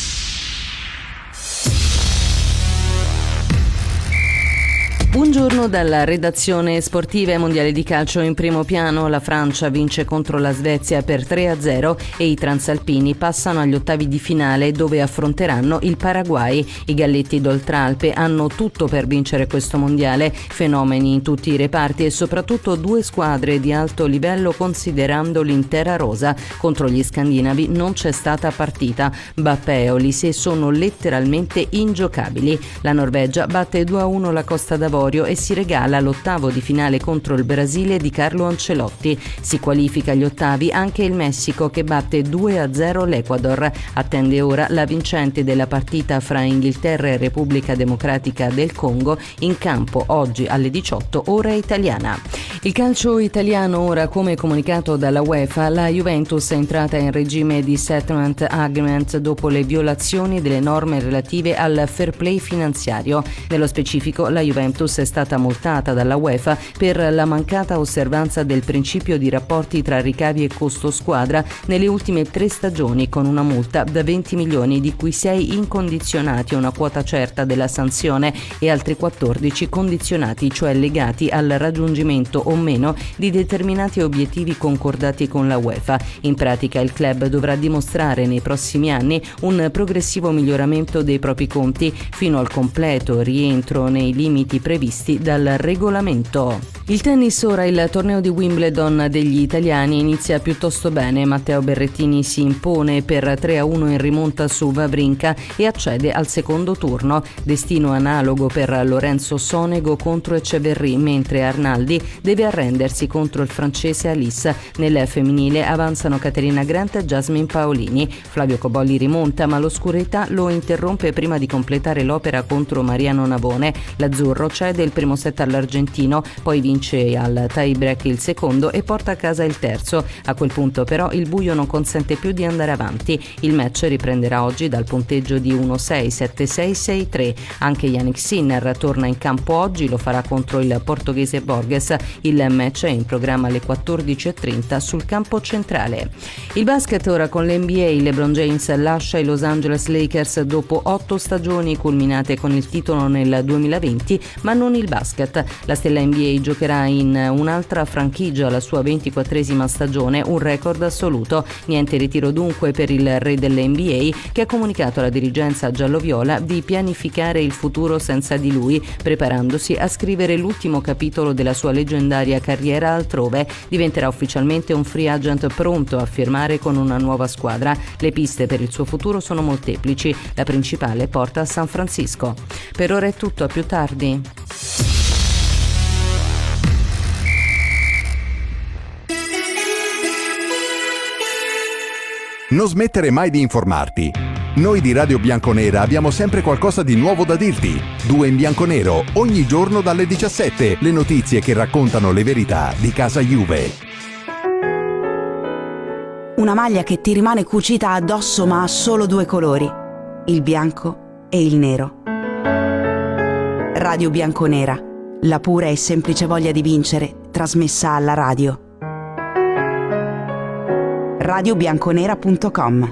[SPEAKER 6] Buongiorno dalla redazione sportiva. e Mondiale di calcio in primo piano. La Francia vince contro la Svezia per tre a zero e i transalpini passano agli ottavi di finale, dove affronteranno il Paraguay. I galletti d'Oltralpe hanno tutto per vincere questo mondiale, fenomeni in tutti i reparti e soprattutto due squadre di alto livello, considerando l'intera rosa. Contro gli scandinavi non c'è stata partita. Mbappé e Olise sono letteralmente ingiocabili. La Norvegia batte due a uno la Costa d'Avorio e si regala l'ottavo di finale contro il Brasile di Carlo Ancelotti. Si qualifica agli ottavi anche il Messico, che batte due a zero l'Ecuador. Attende ora la vincente della partita fra Inghilterra e Repubblica Democratica del Congo, in campo oggi alle diciotto ora italiana. Il calcio italiano ora, come comunicato dalla UEFA, la Juventus è entrata in regime di settlement agreement dopo le violazioni delle norme relative al fair play finanziario. Nello specifico, la Juventus è stata multata dalla UEFA per la mancata osservanza del principio di rapporti tra ricavi e costo squadra nelle ultime tre stagioni, con una multa da venti milioni, di cui sei incondizionati, una quota certa della sanzione, e altri quattordici condizionati, cioè legati al raggiungimento o meno di determinati obiettivi concordati con la UEFA. In pratica il club dovrà dimostrare nei prossimi anni un progressivo miglioramento dei propri conti fino al completo rientro nei limiti previsti dal regolamento. Il tennis ora. Il torneo di Wimbledon degli italiani inizia piuttosto bene. Matteo Berrettini si impone per tre a uno in rimonta su Wawrinka e accede al secondo turno. Destino analogo per Lorenzo Sonego contro Echeverry, mentre Arnaldi deve arrendersi contro il francese Alice. Nel femminile avanzano Caterina Grant e Jasmine Paolini. Flavio Cobolli rimonta, ma l'oscurità lo interrompe prima di completare l'opera contro Mariano Navone. L'azzurro cede il primo set all'argentino, poi vince al tie break il secondo e porta a casa il terzo. A quel punto però il buio non consente più di andare avanti. Il match riprenderà oggi dal punteggio di uno sei, sette sei, sei tre. Anche Yannick Sinner torna in campo oggi, lo farà contro il portoghese Borges. Il match è in programma alle quattordici e trenta sul campo centrale. Il basket ora con l'N B A. LeBron James lascia i Los Angeles Lakers dopo otto stagioni culminate con il titolo nel duemilaventi, ma non il basket. La stella N B A giocherà in un'altra franchigia la sua ventiquattresima stagione, un record assoluto. Niente ritiro dunque per il re dell'N B A, che ha comunicato alla dirigenza gialloviola di pianificare il futuro senza di lui, preparandosi a scrivere l'ultimo capitolo della sua leggendaria secondaria carriera altrove. Diventerà ufficialmente un free agent pronto a firmare con una nuova squadra. Le piste per il suo futuro sono molteplici, la principale porta a San Francisco. Per ora è tutto, a più tardi.
[SPEAKER 3] Non smettere mai di informarti. Noi di Radio Bianconera abbiamo sempre qualcosa di nuovo da dirti. Due in bianco nero, ogni giorno dalle diciassette, le notizie che raccontano le verità di casa Juve.
[SPEAKER 4] Una maglia che ti rimane cucita addosso ma ha solo due colori, il bianco e il nero. Radio Bianconera, la pura e semplice voglia di vincere, trasmessa alla radio. radio bianconera punto com.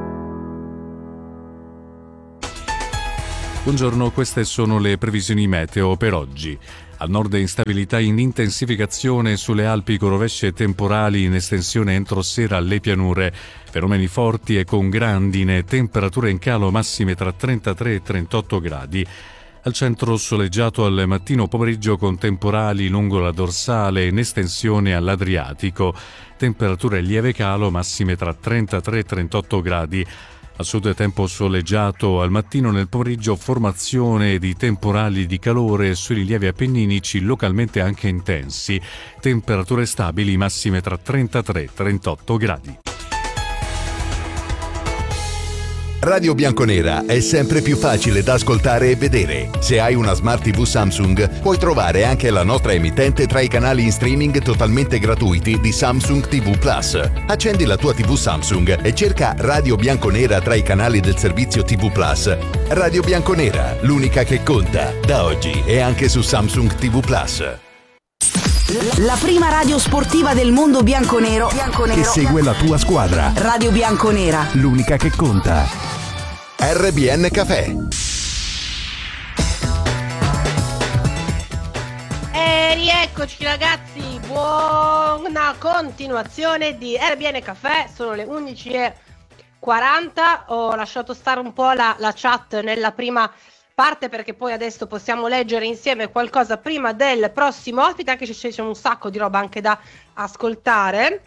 [SPEAKER 11] Buongiorno, queste sono le previsioni meteo per oggi. Al nord instabilità in intensificazione sulle Alpi con rovesce temporali in estensione entro sera alle pianure. Fenomeni forti e con grandine, temperature in calo massime tra trentatré e trentotto gradi. Al centro soleggiato al mattino pomeriggio con temporali lungo la dorsale in estensione all'Adriatico. Temperature lieve calo massime tra trentatré e trentotto gradi. Al sud tempo soleggiato, al mattino nel pomeriggio formazione di temporali di calore sui rilievi appenninici localmente anche intensi. Temperature stabili massime tra trentatré e trentotto gradi.
[SPEAKER 3] Radio Bianconera è sempre più facile da ascoltare e vedere. Se hai una Smart tivù Samsung, puoi trovare anche la nostra emittente tra i canali in streaming totalmente gratuiti di Samsung tivù Plus. Accendi la tua tivù Samsung e cerca Radio Bianconera tra i canali del servizio tivù Plus. Radio Bianconera, l'unica che conta, da oggi e anche su Samsung tivù Plus.
[SPEAKER 4] La prima radio sportiva del mondo bianconero, bianconero
[SPEAKER 3] che segue la tua squadra.
[SPEAKER 4] Radio Bianconera,
[SPEAKER 3] l'unica che conta. R B N Café.
[SPEAKER 8] E rieccoci ragazzi, buona continuazione di R B N Café. Sono le undici e quaranta. Ho lasciato stare un po' la, la chat nella prima parte perché poi adesso possiamo leggere insieme qualcosa prima del prossimo ospite, anche se c'è un sacco di roba anche da ascoltare.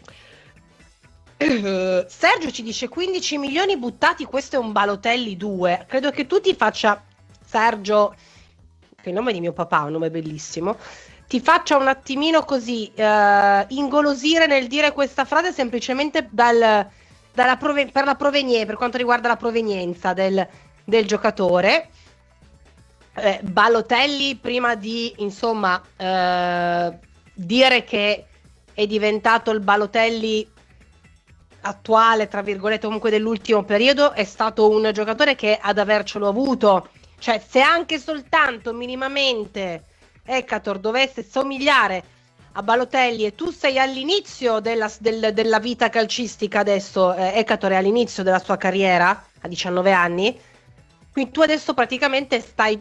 [SPEAKER 8] Uh, Sergio ci dice quindici milioni buttati, questo è un Balotelli due. Credo che tu ti faccia, Sergio, che è il nome di mio papà, un nome bellissimo, ti faccia un attimino così uh, ingolosire nel dire questa frase semplicemente dal, dalla prove- per la provenienza, per quanto riguarda la provenienza del, del giocatore. Eh, Balotelli, prima di insomma eh, dire che è diventato il Balotelli attuale, tra virgolette, comunque dell'ultimo periodo, è stato un giocatore che ad avercelo avuto, cioè se anche soltanto minimamente Ekator dovesse somigliare a Balotelli e tu sei all'inizio della, del, della vita calcistica adesso, eh, Ekator è all'inizio della sua carriera a diciannove anni, quindi tu adesso praticamente stai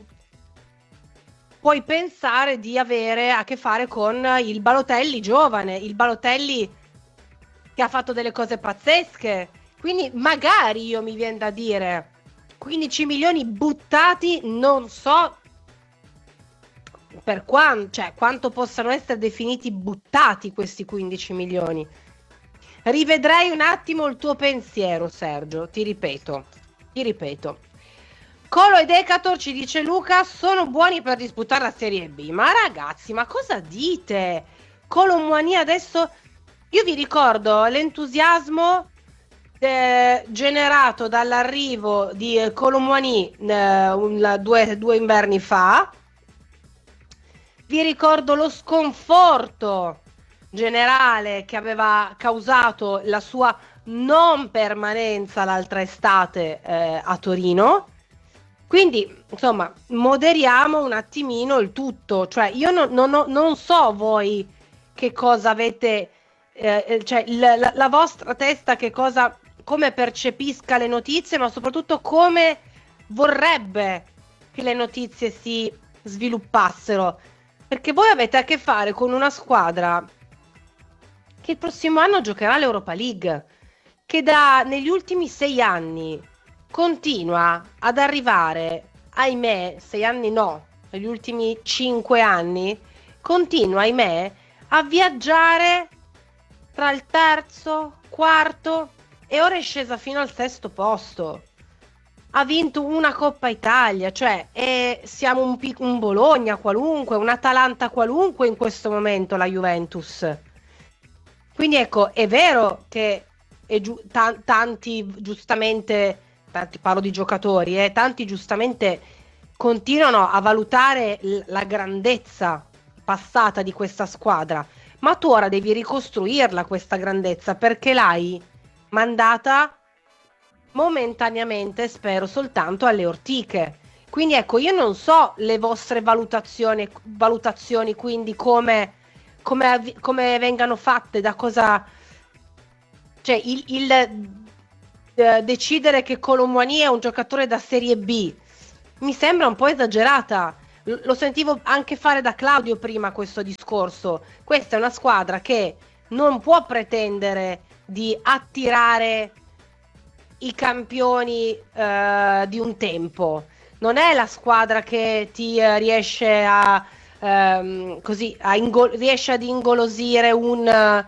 [SPEAKER 8] puoi pensare di avere a che fare con il Balotelli giovane, il Balotelli che ha fatto delle cose pazzesche. Quindi magari, io mi viene da dire, quindici milioni buttati, non so per quanto, cioè quanto possano essere definiti buttati questi quindici milioni. Rivedrei un attimo il tuo pensiero, Sergio, ti ripeto, ti ripeto. Colo ed Ekator, ci dice Luca, sono buoni per disputare la Serie B. Ma ragazzi, ma cosa dite? Colo Muani adesso... Io vi ricordo l'entusiasmo eh, generato dall'arrivo di eh, Colo Muani eh, un, due, due inverni fa. Vi ricordo lo sconforto generale che aveva causato la sua non permanenza l'altra estate eh, a Torino. Quindi, insomma, moderiamo un attimino il tutto. Cioè, io non, non, non so voi che cosa avete... Eh, cioè la, la, la vostra testa che cosa, come percepisca le notizie, ma soprattutto come vorrebbe che le notizie si sviluppassero, perché voi avete a che fare con una squadra che il prossimo anno giocherà l'Europa League, che da negli ultimi sei anni continua ad arrivare, ahimè, sei anni no, negli ultimi cinque anni continua, ahimè, a viaggiare tra il terzo, quarto e ora è scesa fino al sesto posto. Ha vinto una Coppa Italia, cioè è, siamo un, un Bologna qualunque, un Atalanta qualunque in questo momento la Juventus. Quindi ecco, è vero che è giu- t- tanti giustamente, tanti, parlo di giocatori, eh, tanti giustamente continuano a valutare l- la grandezza passata di questa squadra, ma tu ora devi ricostruirla questa grandezza, perché l'hai mandata momentaneamente, spero, soltanto alle ortiche. Quindi ecco, io non so le vostre valutazioni, valutazioni quindi come, come, come vengano fatte, da cosa, cioè il, il eh, decidere che Kolo Muani è un giocatore da Serie B mi sembra un po' esagerata. L- lo sentivo anche fare da Claudio prima questo discorso. Questa è una squadra che non può pretendere di attirare i campioni eh, di un tempo. Non è la squadra che ti eh, riesce a ehm, così a ingol- riesce ad ingolosire un eh,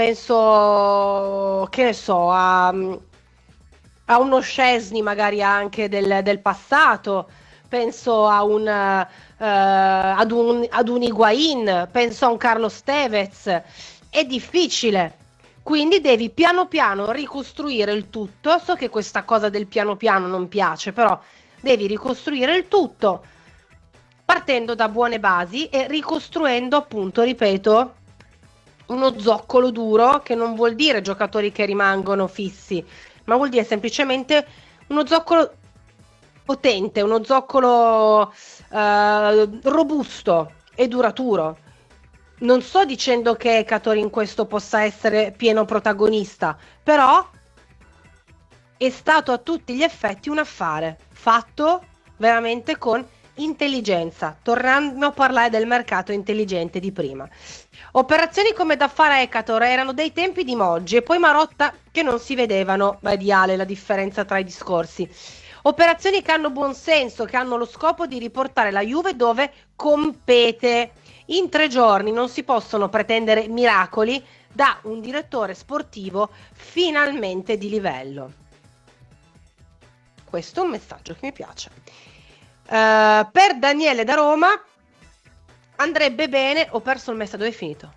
[SPEAKER 8] penso che ne so a, a uno Szczesny magari anche del, del passato, penso a un eh, ad un ad un Higuain, penso a un Carlos Tevez. È difficile. Quindi devi piano piano ricostruire il tutto. So che questa cosa del piano piano non piace, però devi ricostruire il tutto partendo da buone basi e ricostruendo, appunto, ripeto, uno zoccolo duro, che non vuol dire giocatori che rimangono fissi, ma vuol dire semplicemente uno zoccolo potente, uno zoccolo eh, robusto e duraturo. Non sto dicendo che Ekator in questo possa essere pieno protagonista, però è stato a tutti gli effetti un affare fatto veramente con intelligenza, tornando a parlare del mercato intelligente di prima. Operazioni come da fare a Ekator erano dei tempi di Moggi e poi Marotta che non si vedevano, ma è di Ale la differenza tra i discorsi. Operazioni che hanno buon senso, che hanno lo scopo di riportare la Juve dove compete. In tre giorni non si possono pretendere miracoli da un direttore sportivo finalmente di livello. Questo è un messaggio che mi piace. Uh, per Daniele da Roma andrebbe bene. Ho perso il messaggio, dove è finito?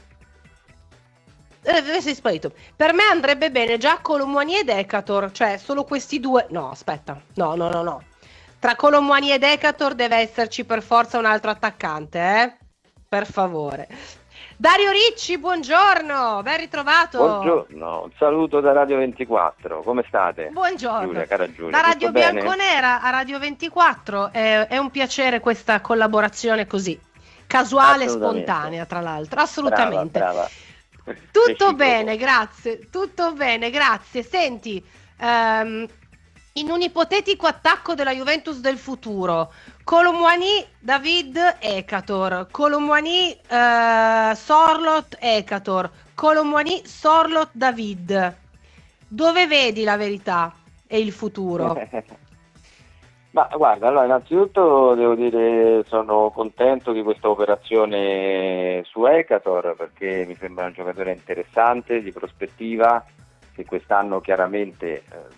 [SPEAKER 8] Dove sei sparito? Per me andrebbe bene già Kolo Muani ed Ekator, cioè solo questi due. No, aspetta, no, no, no, no. Tra Kolo Muani ed Ekator deve esserci per forza un altro attaccante, eh? Per favore. Dario Ricci, buongiorno, ben ritrovato.
[SPEAKER 12] Buongiorno, un saluto da Radio ventiquattro, come state?
[SPEAKER 8] Buongiorno.
[SPEAKER 12] Giulia, cara Giulia,
[SPEAKER 8] da Radio
[SPEAKER 12] tutto bene?
[SPEAKER 8] Bianconera a Radio ventiquattro, è, è un piacere questa collaborazione così, casuale e spontanea tra l'altro, assolutamente.
[SPEAKER 12] Brava, brava.
[SPEAKER 8] Tutto
[SPEAKER 12] Reciproco.
[SPEAKER 8] bene, grazie, tutto bene, grazie. Senti, ehm, in un ipotetico attacco della Juventus del futuro, Kolo Muani, David, Ekator, Kolo Muani, eh, Sorloth, Ekator, Kolo Muani, Sorloth, David. Dove vedi la verità e il futuro?
[SPEAKER 12] Ma guarda, allora innanzitutto devo dire sono contento di questa operazione su Ekator, perché mi sembra un giocatore interessante, di prospettiva, che quest'anno chiaramente eh,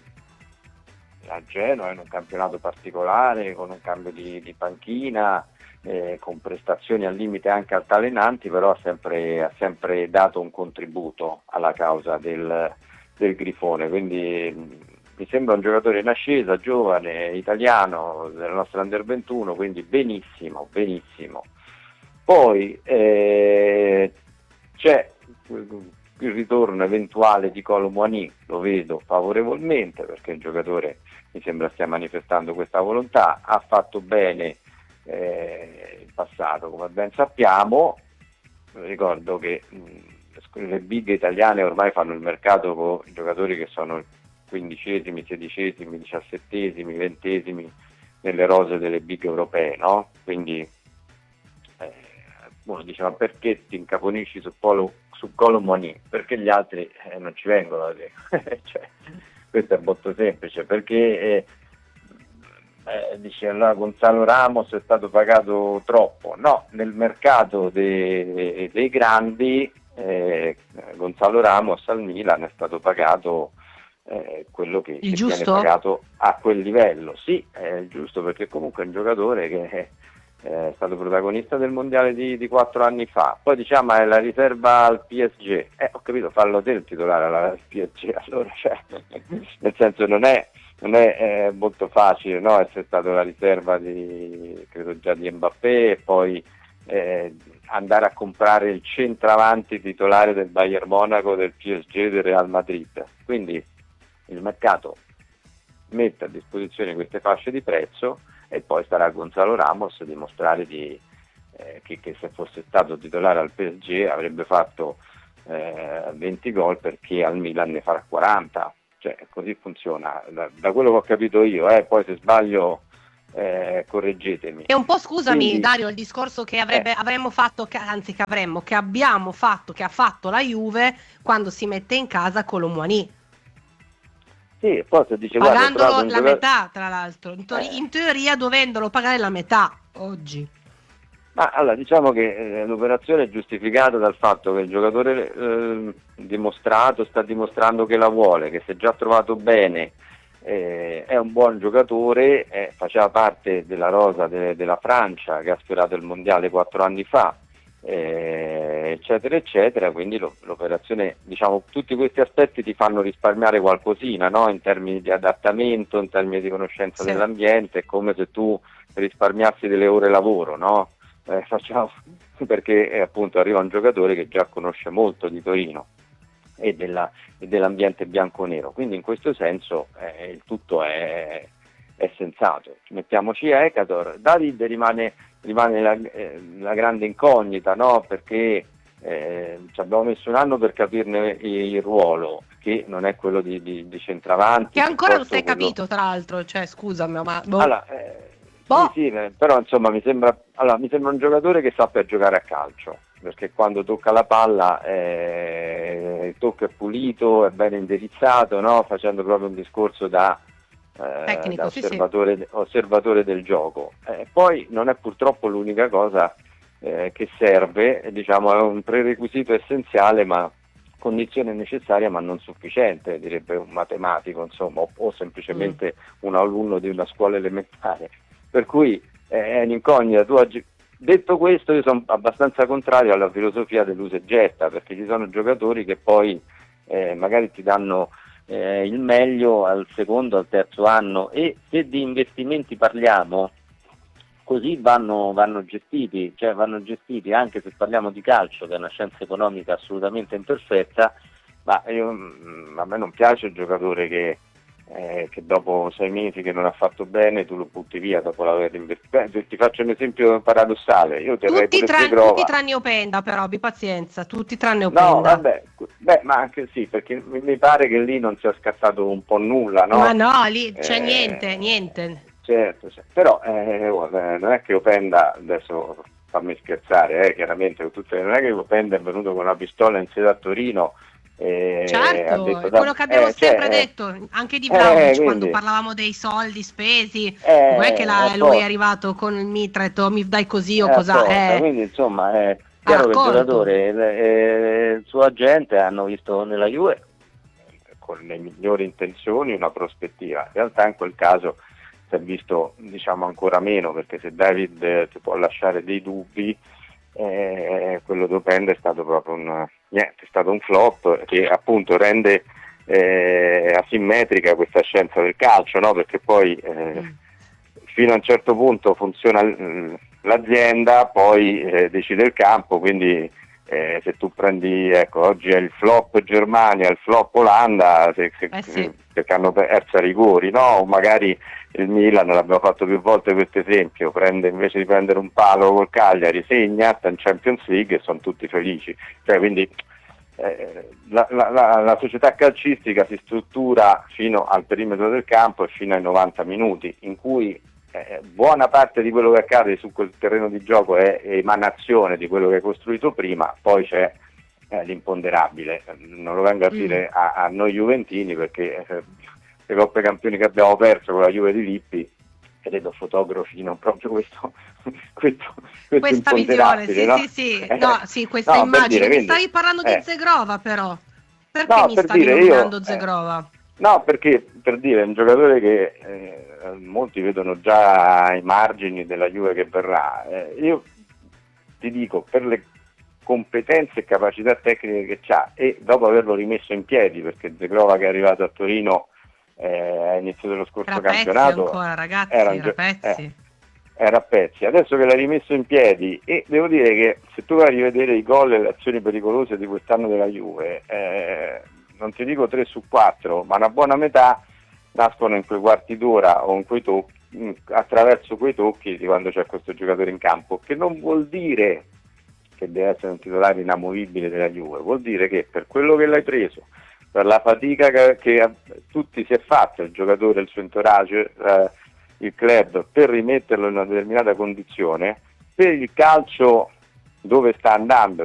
[SPEAKER 12] a Genoa in un campionato particolare, con un cambio di, di panchina, eh, con prestazioni al limite anche altalenanti, però ha sempre, ha sempre dato un contributo alla causa del, del Grifone, quindi mh, mi sembra un giocatore in ascesa, giovane, italiano, della nostra Under ventuno, quindi benissimo, benissimo. Poi eh, c'è il ritorno eventuale di Kolo Muani, lo vedo favorevolmente, perché il giocatore mi sembra stia manifestando questa volontà, ha fatto bene eh, in passato, come ben sappiamo. Ricordo che mh, le big italiane ormai fanno il mercato con i giocatori che sono quindicesimi, sedicesimi, diciassettesimi, ventesimi nelle rose delle big europee, no? Quindi eh, uno dice: ma perché ti incaponisci su Polo, su Kolo Muani? Perché gli altri eh, non ci vengono, cioè, questo è molto semplice, perché eh, eh, dice allora Gonzalo Ramos è stato pagato troppo. No, nel mercato dei, dei grandi eh, Gonzalo Ramos al Milan è stato pagato eh, quello che, che viene pagato a quel livello. Sì, è giusto, perché comunque è un giocatore che è, è stato protagonista del mondiale di, di quattro anni fa. Poi diciamo è la riserva al P S G. Eh, ho capito, fallo te il titolare al P S G, allora, cioè, nel senso non è non è eh, molto facile, no? Essere stato la riserva di credo già di Mbappé e poi eh, andare a comprare il centravanti titolare del Bayern Monaco, del P S G, del Real Madrid. Quindi il mercato mette a disposizione queste fasce di prezzo e poi starà a Gonzalo Ramos a dimostrare di, eh, che, che se fosse stato titolare al P S G avrebbe fatto eh, venti gol, perché al Milan ne farà quaranta. Cioè, così funziona, da, da quello che ho capito io, eh, poi se sbaglio eh, correggetemi.
[SPEAKER 8] È un po', scusami
[SPEAKER 12] Quindi,
[SPEAKER 8] Dario, il discorso che avrebbe,
[SPEAKER 12] eh.
[SPEAKER 8] avremmo fatto, che, anzi che avremmo, che abbiamo fatto, che ha fatto la Juve quando si mette in casa Colomouani.
[SPEAKER 12] Sì, poi se dice
[SPEAKER 8] Pagandolo
[SPEAKER 12] guarda,
[SPEAKER 8] la
[SPEAKER 12] giocatore...
[SPEAKER 8] metà, tra l'altro, in, to-
[SPEAKER 12] eh.
[SPEAKER 8] in teoria dovendolo pagare la metà oggi.
[SPEAKER 12] Ma allora diciamo che eh, l'operazione è giustificata dal fatto che il giocatore eh, dimostrato sta dimostrando che la vuole, che si è già trovato bene, eh, è un buon giocatore, eh, faceva parte della rosa de- della Francia che ha sfiorato il mondiale quattro anni fa, eh, eccetera eccetera, quindi lo- l'operazione, diciamo, tutti questi aspetti ti fanno risparmiare qualcosina, no? In termini di adattamento, in termini di conoscenza
[SPEAKER 8] Sì.
[SPEAKER 12] dell'ambiente, è come se tu risparmiassi delle ore lavoro, no? Eh, facciamo perché eh, appunto arriva un giocatore che già conosce molto di Torino e, della, e dell'ambiente bianconero, quindi in questo senso eh, il tutto è, è sensato. Mettiamoci Ekator. David rimane, rimane la, eh, la grande incognita, no? Perché eh, ci abbiamo messo un anno per capirne il ruolo, che non è quello di, di, di centravanti,
[SPEAKER 8] Che ancora non si è
[SPEAKER 12] quello...
[SPEAKER 8] capito, tra l'altro, cioè scusami, ma boh.
[SPEAKER 12] Allora, eh,
[SPEAKER 8] Boh.
[SPEAKER 12] Sì, sì, però insomma mi sembra, allora, mi sembra un giocatore che sappia giocare a calcio, perché quando tocca la palla eh, il tocco è pulito, è ben indirizzato, no? Facendo proprio un discorso da, eh,
[SPEAKER 8] Tecnico,
[SPEAKER 12] da
[SPEAKER 8] sì,
[SPEAKER 12] osservatore, sì. osservatore del gioco. Eh, poi non è purtroppo l'unica cosa eh, che serve, diciamo è un prerequisito essenziale, ma condizione necessaria ma non sufficiente, direbbe un matematico, insomma, o, o semplicemente mm. un alunno di una scuola elementare. Per cui eh, è un'incognita. Tu oggi... Detto questo, io sono abbastanza contrario alla filosofia dell'usa e getta, perché ci sono giocatori che poi eh, magari ti danno eh, il meglio al secondo, al terzo anno, e se di investimenti parliamo, così vanno, vanno gestiti, cioè vanno gestiti anche se parliamo di calcio, che è una scienza economica assolutamente imperfetta, ma io, a me non piace il giocatore che Eh, che dopo sei mesi che non ha fatto bene tu lo butti via dopo l'aver investito. Ti faccio un esempio paradossale, io terrei
[SPEAKER 8] Tutti,
[SPEAKER 12] pure
[SPEAKER 8] tra-
[SPEAKER 12] Pietrova.
[SPEAKER 8] tutti tranne Openda, però abbi pazienza, tutti tranne
[SPEAKER 12] No,
[SPEAKER 8] Openda.
[SPEAKER 12] vabbè, beh, ma anche sì, perché mi, mi pare che lì non sia scattato un po' nulla, no?
[SPEAKER 8] Ma no, lì c'è
[SPEAKER 12] Eh,
[SPEAKER 8] niente, niente.
[SPEAKER 12] Certo, certo. Però eh, guarda, non è che Openda, adesso fammi scherzare, eh, chiaramente, tutte, non è che Openda è venuto con una pistola in sede a Torino. Eh,
[SPEAKER 8] Certo,
[SPEAKER 12] ha detto,
[SPEAKER 8] è quello che abbiamo
[SPEAKER 12] eh,
[SPEAKER 8] sempre
[SPEAKER 12] cioè,
[SPEAKER 8] detto, anche di Vlahovic,
[SPEAKER 12] eh,
[SPEAKER 8] quando
[SPEAKER 12] quindi,
[SPEAKER 8] parlavamo dei soldi spesi,
[SPEAKER 12] eh,
[SPEAKER 8] non è che la,
[SPEAKER 12] apposta.
[SPEAKER 8] lui è arrivato con il mitra e ha detto mi dai così o
[SPEAKER 12] Eh,
[SPEAKER 8] cosa
[SPEAKER 12] apposta,
[SPEAKER 8] è.
[SPEAKER 12] quindi insomma è chiaro che il
[SPEAKER 8] raccolto.
[SPEAKER 12] giocatore e il suo agente hanno visto nella Juve con le migliori intenzioni una prospettiva. In realtà in quel caso si è visto, diciamo, ancora meno, perché se David eh, ti può lasciare dei dubbi, eh, quello di Openda è stato proprio un niente, è stato un flop che appunto rende eh, asimmetrica questa scienza del calcio, no? Perché poi eh, fino a un certo punto funziona l- l'azienda, poi eh, decide il campo, quindi eh, se tu prendi, ecco, oggi è il flop Germania, il flop Olanda, se, se,
[SPEAKER 8] Eh sì.
[SPEAKER 12] perché hanno perso a rigori, no? O magari il Milan, l'abbiamo fatto più volte questo esempio, prende, invece di prendere un palo col Cagliari, segna, sta in Champions League e sono tutti felici. Cioè, quindi eh, la, la, la, la società calcistica si struttura fino al perimetro del campo e fino ai novanta minuti, in cui eh, buona parte di quello che accade su quel terreno di gioco è emanazione di quello che hai costruito prima, poi c'è eh, l'imponderabile. Non lo vengo a dire a, a noi juventini, perché eh, le Coppe Campioni che abbiamo perso con la Juve di Lippi credo fotografino proprio questo, questo, questo
[SPEAKER 8] questa visione, sì,
[SPEAKER 12] no?
[SPEAKER 8] sì, sì, no, sì, questa
[SPEAKER 12] no,
[SPEAKER 8] immagine.
[SPEAKER 12] dire,
[SPEAKER 8] mi
[SPEAKER 12] quindi,
[SPEAKER 8] stavi parlando di
[SPEAKER 12] eh.
[SPEAKER 8] Zegrova, però perché
[SPEAKER 12] no,
[SPEAKER 8] mi
[SPEAKER 12] per
[SPEAKER 8] stavi
[SPEAKER 12] dire,
[SPEAKER 8] nominando
[SPEAKER 12] io,
[SPEAKER 8] Zegrova?
[SPEAKER 12] Eh, no, perché per dire è un giocatore che eh, molti vedono già ai margini della Juve che verrà. Eh, io ti dico, per le competenze e capacità tecniche che c'ha, e dopo averlo rimesso in piedi, perché Zegrova che è arrivato a Torino eh, a inizio dello scorso
[SPEAKER 8] era
[SPEAKER 12] campionato
[SPEAKER 8] pezzi ancora, ragazzi,
[SPEAKER 12] era,
[SPEAKER 8] era pezzi.
[SPEAKER 12] Eh, era a pezzi, adesso che l'ha rimesso in piedi, e devo dire che se tu vai a rivedere i gol e le azioni pericolose di quest'anno della Juve, eh, non ti dico tre su quattro, ma una buona metà nascono in quei quarti d'ora o in quei tocchi, attraverso quei tocchi di quando c'è questo giocatore in campo, che non vuol dire che deve essere un titolare inamovibile della Juve, vuol dire che per quello che l'hai preso, per la fatica che, che tutti si è fatto, il giocatore, il suo entourage, eh, il club, per rimetterlo in una determinata condizione, per il calcio dove sta andando,